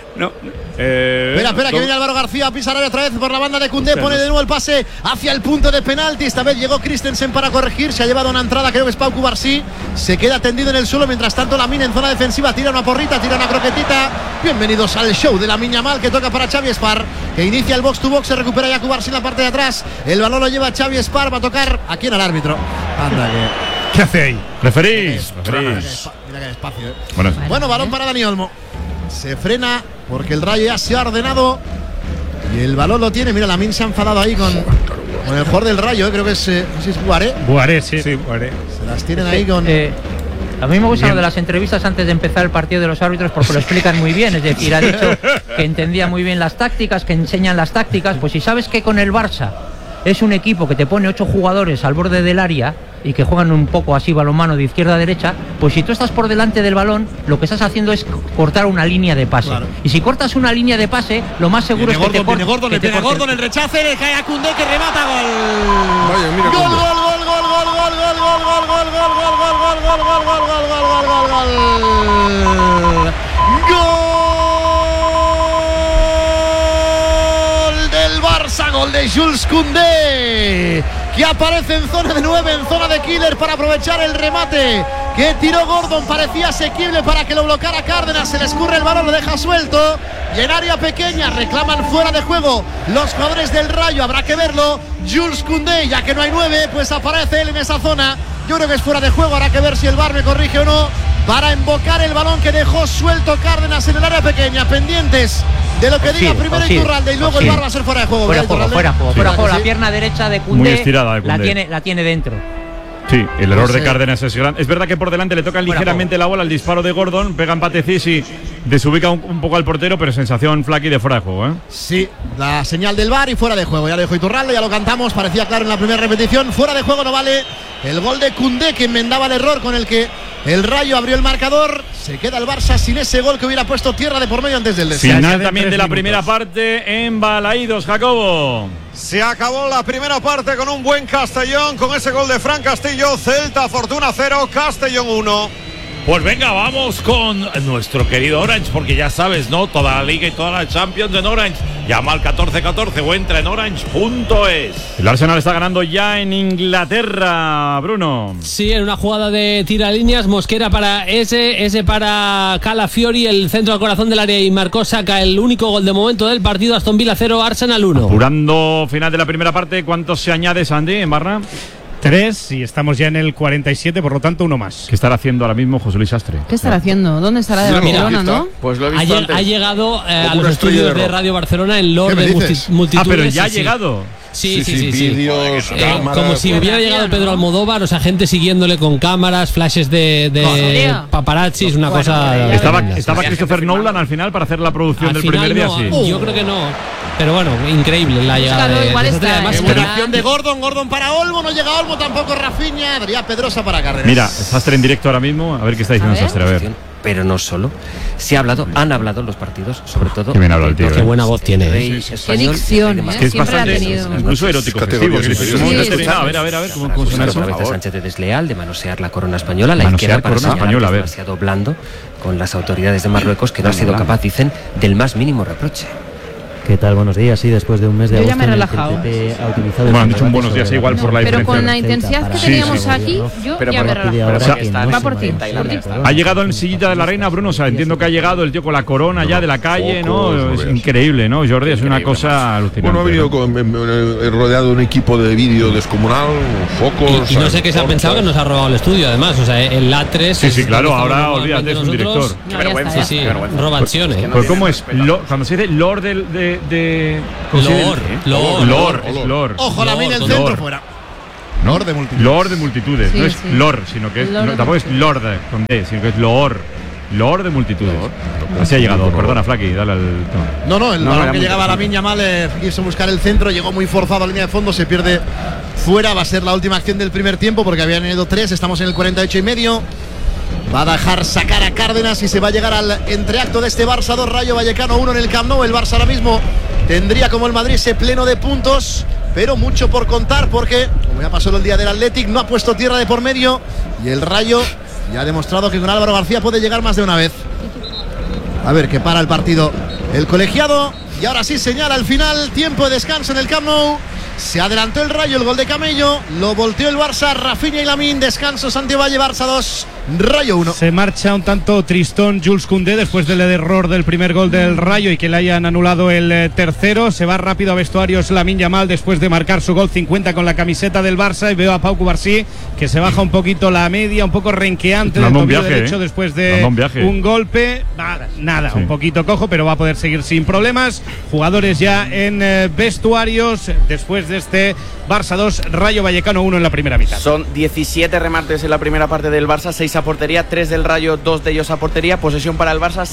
Espera, que viene Álvaro García a pisar otra vez por la banda de Koundé, pone de nuevo el pase hacia el punto de penalti. Esta vez llegó Christensen para corregir, se ha llevado una entrada, creo que es Pau Cubarsí, se queda tendido en el suelo, mientras tanto Lamine en zona defensiva tira una porrita, tira una croquetita. Bienvenidos al show de Lamine Yamal, que toca para Xavi Espar, que inicia el box to box, se recupera ya Cubarsí en la parte de atrás, el balón lo lleva Xavi Espar, va a tocar aquí en el árbitro. Anda ¿qué hace ahí? Referís. Mira que espacio, Bueno, balón para Dani Olmo. Se frena porque el Rayo ya se ha ordenado y el balón lo tiene. Mira, Lamine se ha enfadado ahí con el jugador del Rayo, creo que es, no sé si es Buaré. Buaré, sí, Buaré. Se las tienen ahí con... A mí me gusta lo de las entrevistas antes de empezar el partido de los árbitros porque lo explican muy bien. Es decir, ha dicho que entendía muy bien las tácticas, que enseñan las tácticas. Pues si sabes que con el Barça es un equipo que te pone 8 jugadores al borde del área y que juegan un poco así balonmano de izquierda a derecha, pues si tú estás por delante del balón, lo que estás haciendo es cortar una línea de pase. Claro. Y si cortas una línea de pase, lo más seguro es que te corte. Gordon, el rechace, le cae a Koundé que remata, gol. Gol del Barça, gol de Jules Koundé, que aparece en zona de 9, en zona de killer para aprovechar el remate que tiró Gordon, parecía asequible para que lo bloqueara Cárdenas, se le escurre el balón, lo deja suelto y en área pequeña reclaman fuera de juego los jugadores del Rayo, habrá que verlo. Jules Koundé, ya que no hay 9, pues aparece él en esa zona, yo creo que es fuera de juego, habrá que ver si el VAR me corrige o no, para embocar el balón que dejó suelto Cárdenas en el área pequeña, pendientes de lo que diga primero Iturralde y luego el VAR va a ser fuera de juego. Fuera juego. La pierna derecha de Koundé, muy estirada de Koundé. La tiene dentro. Sí, el error de Cárdenas es grande. Es verdad que por delante le toca ligeramente la bola al disparo de Gordon, pega empate y desubica un poco al portero, pero sensación Flaky de fuera de juego, ¿eh? Sí, la señal del VAR y fuera de juego. Ya lo dijo Iturralde, ya lo cantamos, parecía claro en la primera repetición. Fuera de juego no vale el gol de Koundé, que enmendaba el error con el que el Rayo abrió el marcador. Se queda el Barça sin ese gol que hubiera puesto tierra de por medio antes del descanso. Final también de la primera parte en Balaídos, Jacobo. Se acabó la primera parte con un buen Castellón, con ese gol de Fran Castillo. Celta Fortuna 0, Castellón 1. Pues venga, vamos con nuestro querido Orange, porque ya sabes, ¿no? Toda la Liga y toda la Champions en Orange. Llama al 1414 o entra en orange.es. El Arsenal está ganando ya en Inglaterra, Bruno. Sí, en una jugada de tiralíneas, Mosquera para ese para Calafiori, el centro al corazón del área, y marcó Saka el único gol de momento del partido. Aston Villa 0, Arsenal 1. Apurando final de la primera parte, ¿cuántos se añade, Sandy, en Barra? 3 y estamos ya en el 47, por lo tanto 1 más. ¿Qué estará haciendo ahora mismo José Luis Astre? ¿Qué estará haciendo? ¿Dónde estará? De Barcelona, ¿no? Pues lo he visto ha llegado a los estudios de Radio Barcelona en Lord de Multitudes. Ah, pero ya ha llegado. Sí. Vídeos, cámaras, como si hubiera llegado Pedro Almodóvar, o sea, gente siguiéndole con cámaras, flashes de paparazzis, una cosa. ¿Estaba Christopher Nolan al final para hacer la producción del primer día? Sí. Yo creo que no. Pero bueno, increíble la llegada de además, buena acción de Gordon para Olmo, no llega Olmo, tampoco Rafinha, Adrián Pedrosa para Cárdenas. Mira, Sastre en directo ahora mismo, a ver qué está diciendo Sastre, a ver. Pero no solo. Han hablado los partidos, sobre todo. Qué bien habla el tío. Qué buena voz tiene. Qué dicción, es que es bastante, incluso erótico festivo. A ver, ¿cómo suena eso? Aprovecha Sánchez de desleal, de manosear la corona española, la izquierda para señalar que es demasiado blando con las autoridades de Marruecos, que no ha sido capaz, dicen, del más mínimo reproche. ¿Qué tal? Buenos días. Sí, después de un mes de agosto, yo ya me he relajado. Bueno, han dicho un buenos días igual por la diferencia. Pero con la intensidad que teníamos aquí, yo ya me he relajado. Va por ti. Ha llegado en sillita de la reina, Bruno. O sea, entiendo que ha llegado el tío con la corona ya de la calle, ¿no? Es increíble, ¿no, Jordi? Es una cosa alucinante. Bueno, ha venido rodeado de un equipo de vídeo descomunal, focos. Y no sé qué se ha pensado que nos ha robado el estudio, además. O sea, el A3. Sí, claro, ahora olvídate, es un director. Qué vergüenza. Sí, robaciones. Pues, ¿cómo es? Cuando se dice Lord Lord. Ojo, la mina el centro fuera. Lord de multitudes. Lord de multitudes. No es Lord, sino que tampoco es Lord con D, sino que es Lord. Lord de multitudes. Así ha llegado. Perdona, Flaky, dale al tono. No, el balón que llegaba a la Miña Mal quiso buscar el centro, llegó muy forzado a la línea de fondo, se pierde fuera. Va a ser la última acción del primer tiempo porque habían ido 3. Estamos en el 48 y medio. Va a dejar sacar a Cárdenas y se va a llegar al entreacto de este Barça 2, Rayo Vallecano 1 en el Camp Nou. El Barça ahora mismo tendría, como el Madrid, ese pleno de puntos, pero mucho por contar porque, como ya pasó el día del Athletic, no ha puesto tierra de por medio y el Rayo ya ha demostrado que con Álvaro García puede llegar más de una vez. A ver qué para el partido el colegiado y ahora sí señala al final, tiempo de descanso en el Camp Nou. Se adelantó el Rayo, el gol de Camello, lo volteó el Barça, Rafinha y Lamine, descanso Santiago Valle, Barça 2, Rayo 1. Se marcha un tanto tristón Jules Koundé después del error del primer gol del Rayo y que le hayan anulado el tercero. Se va rápido a vestuarios Lamine Yamal después de marcar su gol 50 con la camiseta del Barça, y veo a Pau Cubarsí que se baja un poquito la media, un poco renqueante del tobillo derecho después de un golpe. Un poquito cojo, pero va a poder seguir sin problemas. Jugadores ya en vestuarios después de este Barça 2, Rayo Vallecano 1 en la primera mitad. Son 17 remates en la primera parte del Barça, 6 a portería, 3 del Rayo, 2 de ellos a portería. Posesión para el Barça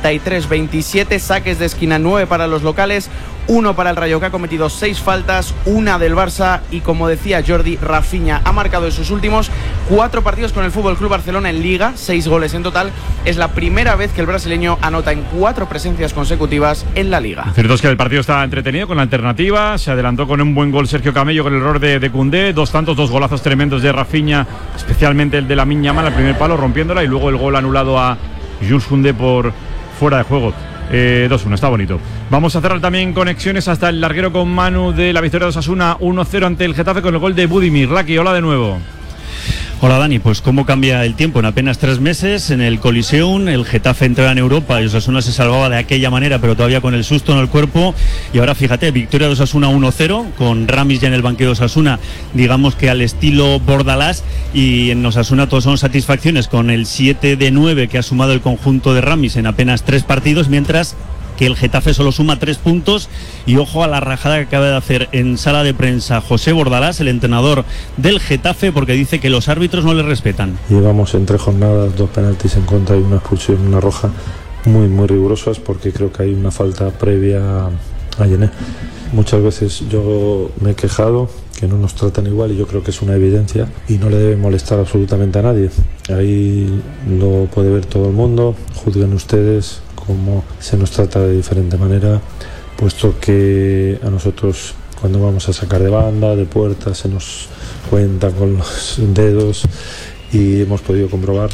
73-27, saques de esquina 9 para los locales, 1 para el Rayo, que ha cometido 6 faltas, 1 del Barça. Y como decía Jordi, Rafinha ha marcado en sus últimos 4 partidos con el FC Barcelona en Liga, 6 goles en total. Es la primera vez que el brasileño anota en 4 presencias consecutivas en la Liga. Lo cierto es que el partido está entretenido con la alternativa. Se adelantó con un buen gol Sergio Camello con el error de Koundé, 2 tantos, 2 golazos tremendos de Rafinha, especialmente el de Lamine Yamal al primer palo rompiéndola, y luego el gol anulado a Jules Koundé por fuera de juego. 2-1, está bonito. Vamos a cerrar también conexiones hasta el larguero con Manu de la victoria de Osasuna 1-0 ante el Getafe con el gol de Budimir. Laki, hola de nuevo. Hola Dani, pues cómo cambia el tiempo. En apenas 3 meses en el Coliseum el Getafe entraba en Europa y Osasuna se salvaba de aquella manera, pero todavía con el susto en el cuerpo. Y ahora fíjate, victoria de Osasuna 1-0 con Ramis ya en el banquillo de Osasuna, digamos que al estilo Bordalás, y en Osasuna todos son satisfacciones con el 7 de 9 que ha sumado el conjunto de Ramis en apenas 3 partidos, mientras que el Getafe solo suma 3 puntos. Y ojo a la rajada que acaba de hacer en sala de prensa José Bordalás, el entrenador del Getafe, porque dice que los árbitros no le respetan. Llevamos en 3 jornadas 2 penaltis en contra y una expulsión, una roja, muy rigurosas, porque creo que hay una falta previa a Yené. Muchas veces yo me he quejado que no nos tratan igual y yo creo que es una evidencia y no le debe molestar absolutamente a nadie. Ahí lo puede ver todo el mundo, juzguen ustedes cómo se nos trata de diferente manera, puesto que a nosotros cuando vamos a sacar de banda, de puerta, se nos cuenta con los dedos, y hemos podido comprobar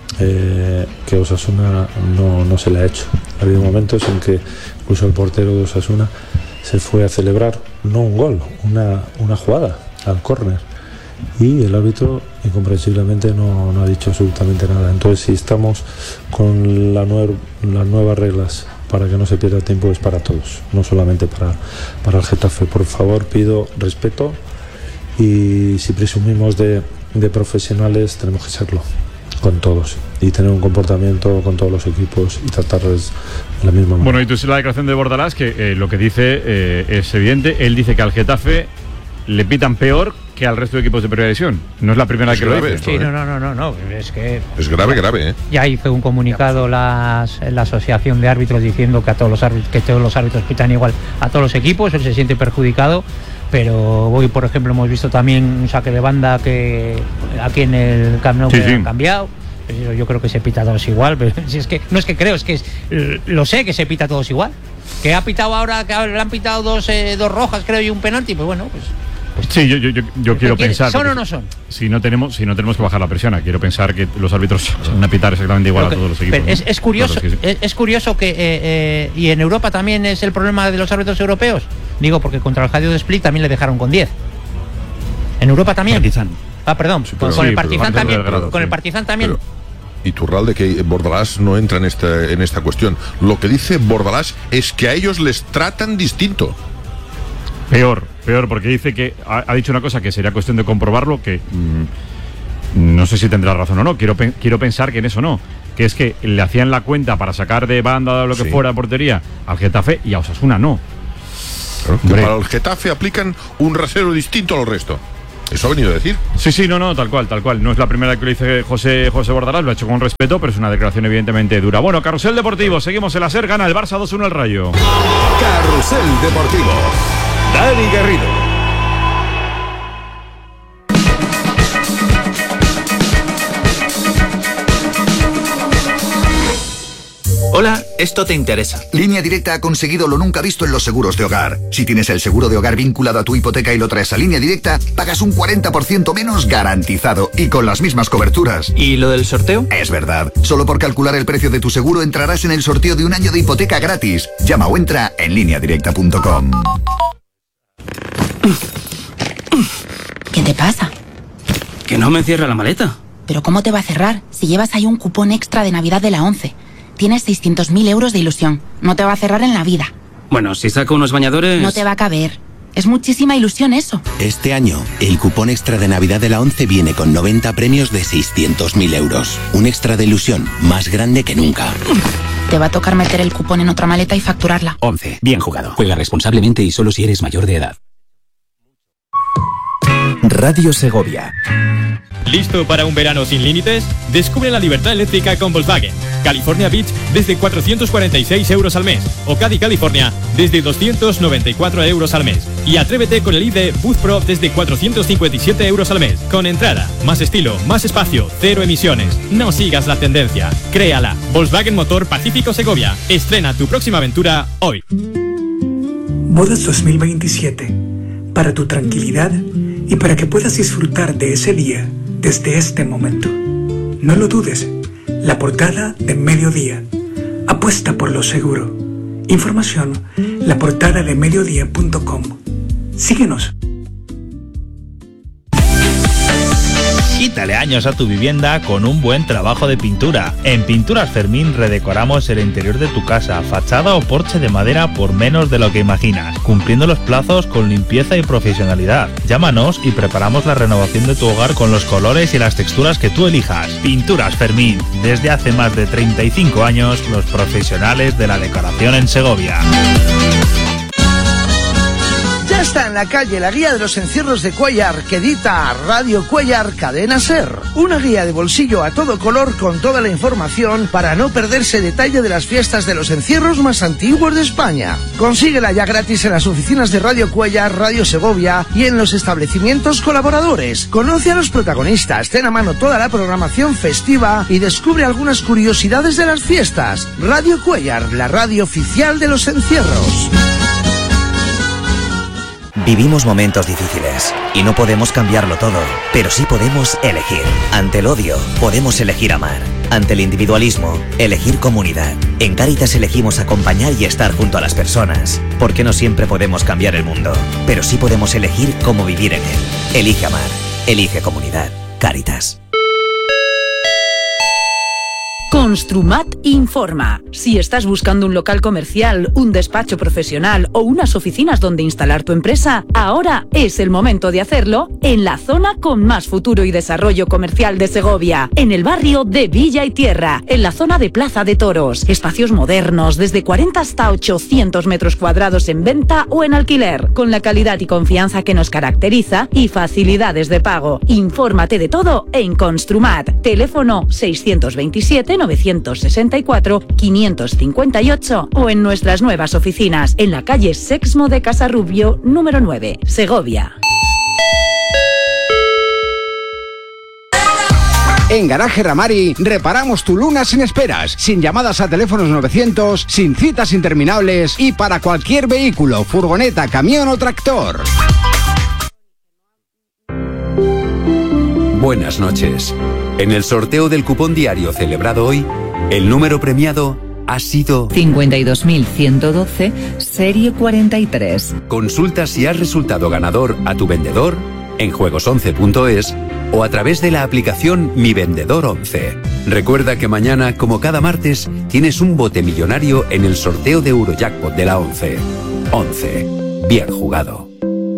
que Osasuna no se le ha hecho. Ha habido momentos en que incluso el portero de Osasuna se fue a celebrar no un gol, una jugada al córner, y el árbitro incomprensiblemente no ha dicho absolutamente nada. Entonces, si estamos con las nuevas reglas para que no se pierda tiempo, es para todos, no solamente para el Getafe. Por favor, pido respeto, y si presumimos de profesionales tenemos que serlo. todos y tener un comportamiento con todos los equipos y tratarles de la misma manera. Bueno, y tú sí la declaración de Bordalás, que lo que dice es evidente. Él dice que al Getafe le pitan peor que al resto de equipos de primera división. No es la primera vez que lo dice. Sí, no, es que es grave, ¿eh? Ya hizo un comunicado la asociación de árbitros diciendo que todos los árbitros pitan igual a todos los equipos. Él se siente perjudicado. Pero hoy, por ejemplo, hemos visto también un saque de banda que aquí en el Camp Nou han cambiado. Yo creo que se pita a todos igual, pero si es que no es que creo, es que lo sé que se pita a todos igual. Que ha pitado ahora, que le han pitado dos rojas, creo, y un penalti, pues bueno, pues sí, yo quiero pensar. ¿Son o no son? Si no tenemos que bajar la presión, quiero pensar que los árbitros van a pitar exactamente igual a todos los equipos. Pero es curioso, claro, es curioso que y en Europa también es el problema de los árbitros europeos. Digo, porque contra el Hajduk de Split también le dejaron con 10. En Europa también. Partizan. Perdón, sí, con el Partizan también. Con el Partizan también. Y Turralde, que Bordalás no entra en esta cuestión. Lo que dice Bordalás es que a ellos les tratan distinto. Peor, porque dice que ha dicho una cosa que sería cuestión de comprobarlo, que no sé si tendrá razón o no, quiero pensar que en eso no, que es que le hacían la cuenta para sacar de banda o lo que fuera de portería al Getafe y a Osasuna no. Claro, que para el Getafe aplican un rasero distinto al resto. Eso ha venido a decir. Sí, no, tal cual. No es la primera vez que lo dice José Bordalás, lo ha hecho con respeto, pero es una declaración evidentemente dura. Bueno, Carrusel Deportivo, seguimos en la SER, gana el Barça 2-1 al Rayo. Carrusel Deportivo, Dani Garrido. Hola, esto te interesa. Línea Directa ha conseguido lo nunca visto en los seguros de hogar. Si tienes el seguro de hogar vinculado a tu hipoteca y lo traes a Línea Directa, pagas un 40% menos garantizado y con las mismas coberturas. ¿Y lo del sorteo? Es verdad. Solo por calcular el precio de tu seguro entrarás en el sorteo de un año de hipoteca gratis. Llama o entra en lineadirecta.com. ¿Qué te pasa? Que no me cierra la maleta. ¿Pero cómo te va a cerrar si llevas ahí un cupón extra de Navidad de la 11? Tienes 600.000 euros de ilusión. No te va a cerrar en la vida. Bueno, si saco unos bañadores... No te va a caber. Es muchísima ilusión eso. Este año, el cupón extra de Navidad de la 11 viene con 90 premios de 600.000 euros. Un extra de ilusión más grande que nunca. Te va a tocar meter el cupón en otra maleta y facturarla. 11. Bien jugado. Juega responsablemente y solo si eres mayor de edad. Radio Segovia. ¿Listo para un verano sin límites? Descubre la libertad eléctrica con Volkswagen. California Beach desde 446 euros al mes. O Caddy California desde 294 euros al mes. Y atrévete con el ID Boost Pro desde 457 euros al mes. Con entrada, más estilo, más espacio, cero emisiones. No sigas la tendencia. Créala. Volkswagen Motor Pacífico Segovia. Estrena tu próxima aventura hoy. Bodas 2027. Para tu tranquilidad y para que puedas disfrutar de ese día desde este momento. No lo dudes. La portada de Mediodía. Apuesta por lo seguro. Información, laportadadeMediodía.com. Síguenos. Quítale años a tu vivienda con un buen trabajo de pintura. En Pinturas Fermín redecoramos el interior de tu casa, fachada o porche de madera por menos de lo que imaginas, cumpliendo los plazos con limpieza y profesionalidad. Llámanos y preparamos la renovación de tu hogar con los colores y las texturas que tú elijas. Pinturas Fermín, desde hace más de 35 años, los profesionales de la decoración en Segovia. Ya está en la calle la guía de los encierros de Cuéllar que edita Radio Cuéllar Cadena SER. Una guía de bolsillo a todo color con toda la información para no perderse detalle de las fiestas de los encierros más antiguos de España. Consíguela ya gratis en las oficinas de Radio Cuéllar, Radio Segovia y en los establecimientos colaboradores. Conoce a los protagonistas, ten a mano toda la programación festiva y descubre algunas curiosidades de las fiestas. Radio Cuéllar, la radio oficial de los encierros. Vivimos momentos difíciles y no podemos cambiarlo todo, pero sí podemos elegir. Ante el odio, podemos elegir amar. Ante el individualismo, elegir comunidad. En Cáritas elegimos acompañar y estar junto a las personas, porque no siempre podemos cambiar el mundo, pero sí podemos elegir cómo vivir en él. Elige amar, elige comunidad. Cáritas. Con Construmat informa. Si estás buscando un local comercial, un despacho profesional o unas oficinas donde instalar tu empresa, ahora es el momento de hacerlo en la zona con más futuro y desarrollo comercial de Segovia, en el barrio de Villa y Tierra, en la zona de Plaza de Toros. Espacios modernos, desde 40 hasta 800 metros cuadrados en venta o en alquiler, con la calidad y confianza que nos caracteriza y facilidades de pago. Infórmate de todo en Construmat. Teléfono 627-964-558 o en nuestras nuevas oficinas en la calle Sexmo de Casarrubio, número 9, Segovia. En Garaje Ramari reparamos tu Luna sin esperas, sin llamadas a teléfonos 900, sin citas interminables y para cualquier vehículo, furgoneta, camión o tractor. Buenas noches. En el sorteo del cupón diario celebrado hoy, el número premiado ha sido 52.112, serie 43. Consulta si has resultado ganador a tu vendedor en juegos11.es o a través de la aplicación Mi Vendedor 11. Recuerda que mañana, como cada martes, tienes un bote millonario en el sorteo de Eurojackpot de la 11. 11. Bien jugado.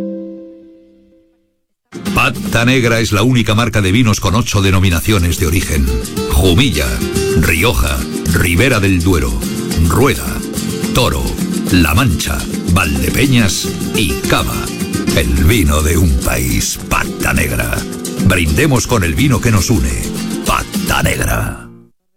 Pata Negra es la única marca de vinos con 8 denominaciones de origen. Jumilla, Rioja, Ribera del Duero, Rueda, Toro, La Mancha, Valdepeñas y Cava. El vino de un país, Pata Negra. Brindemos con el vino que nos une. Pata Negra.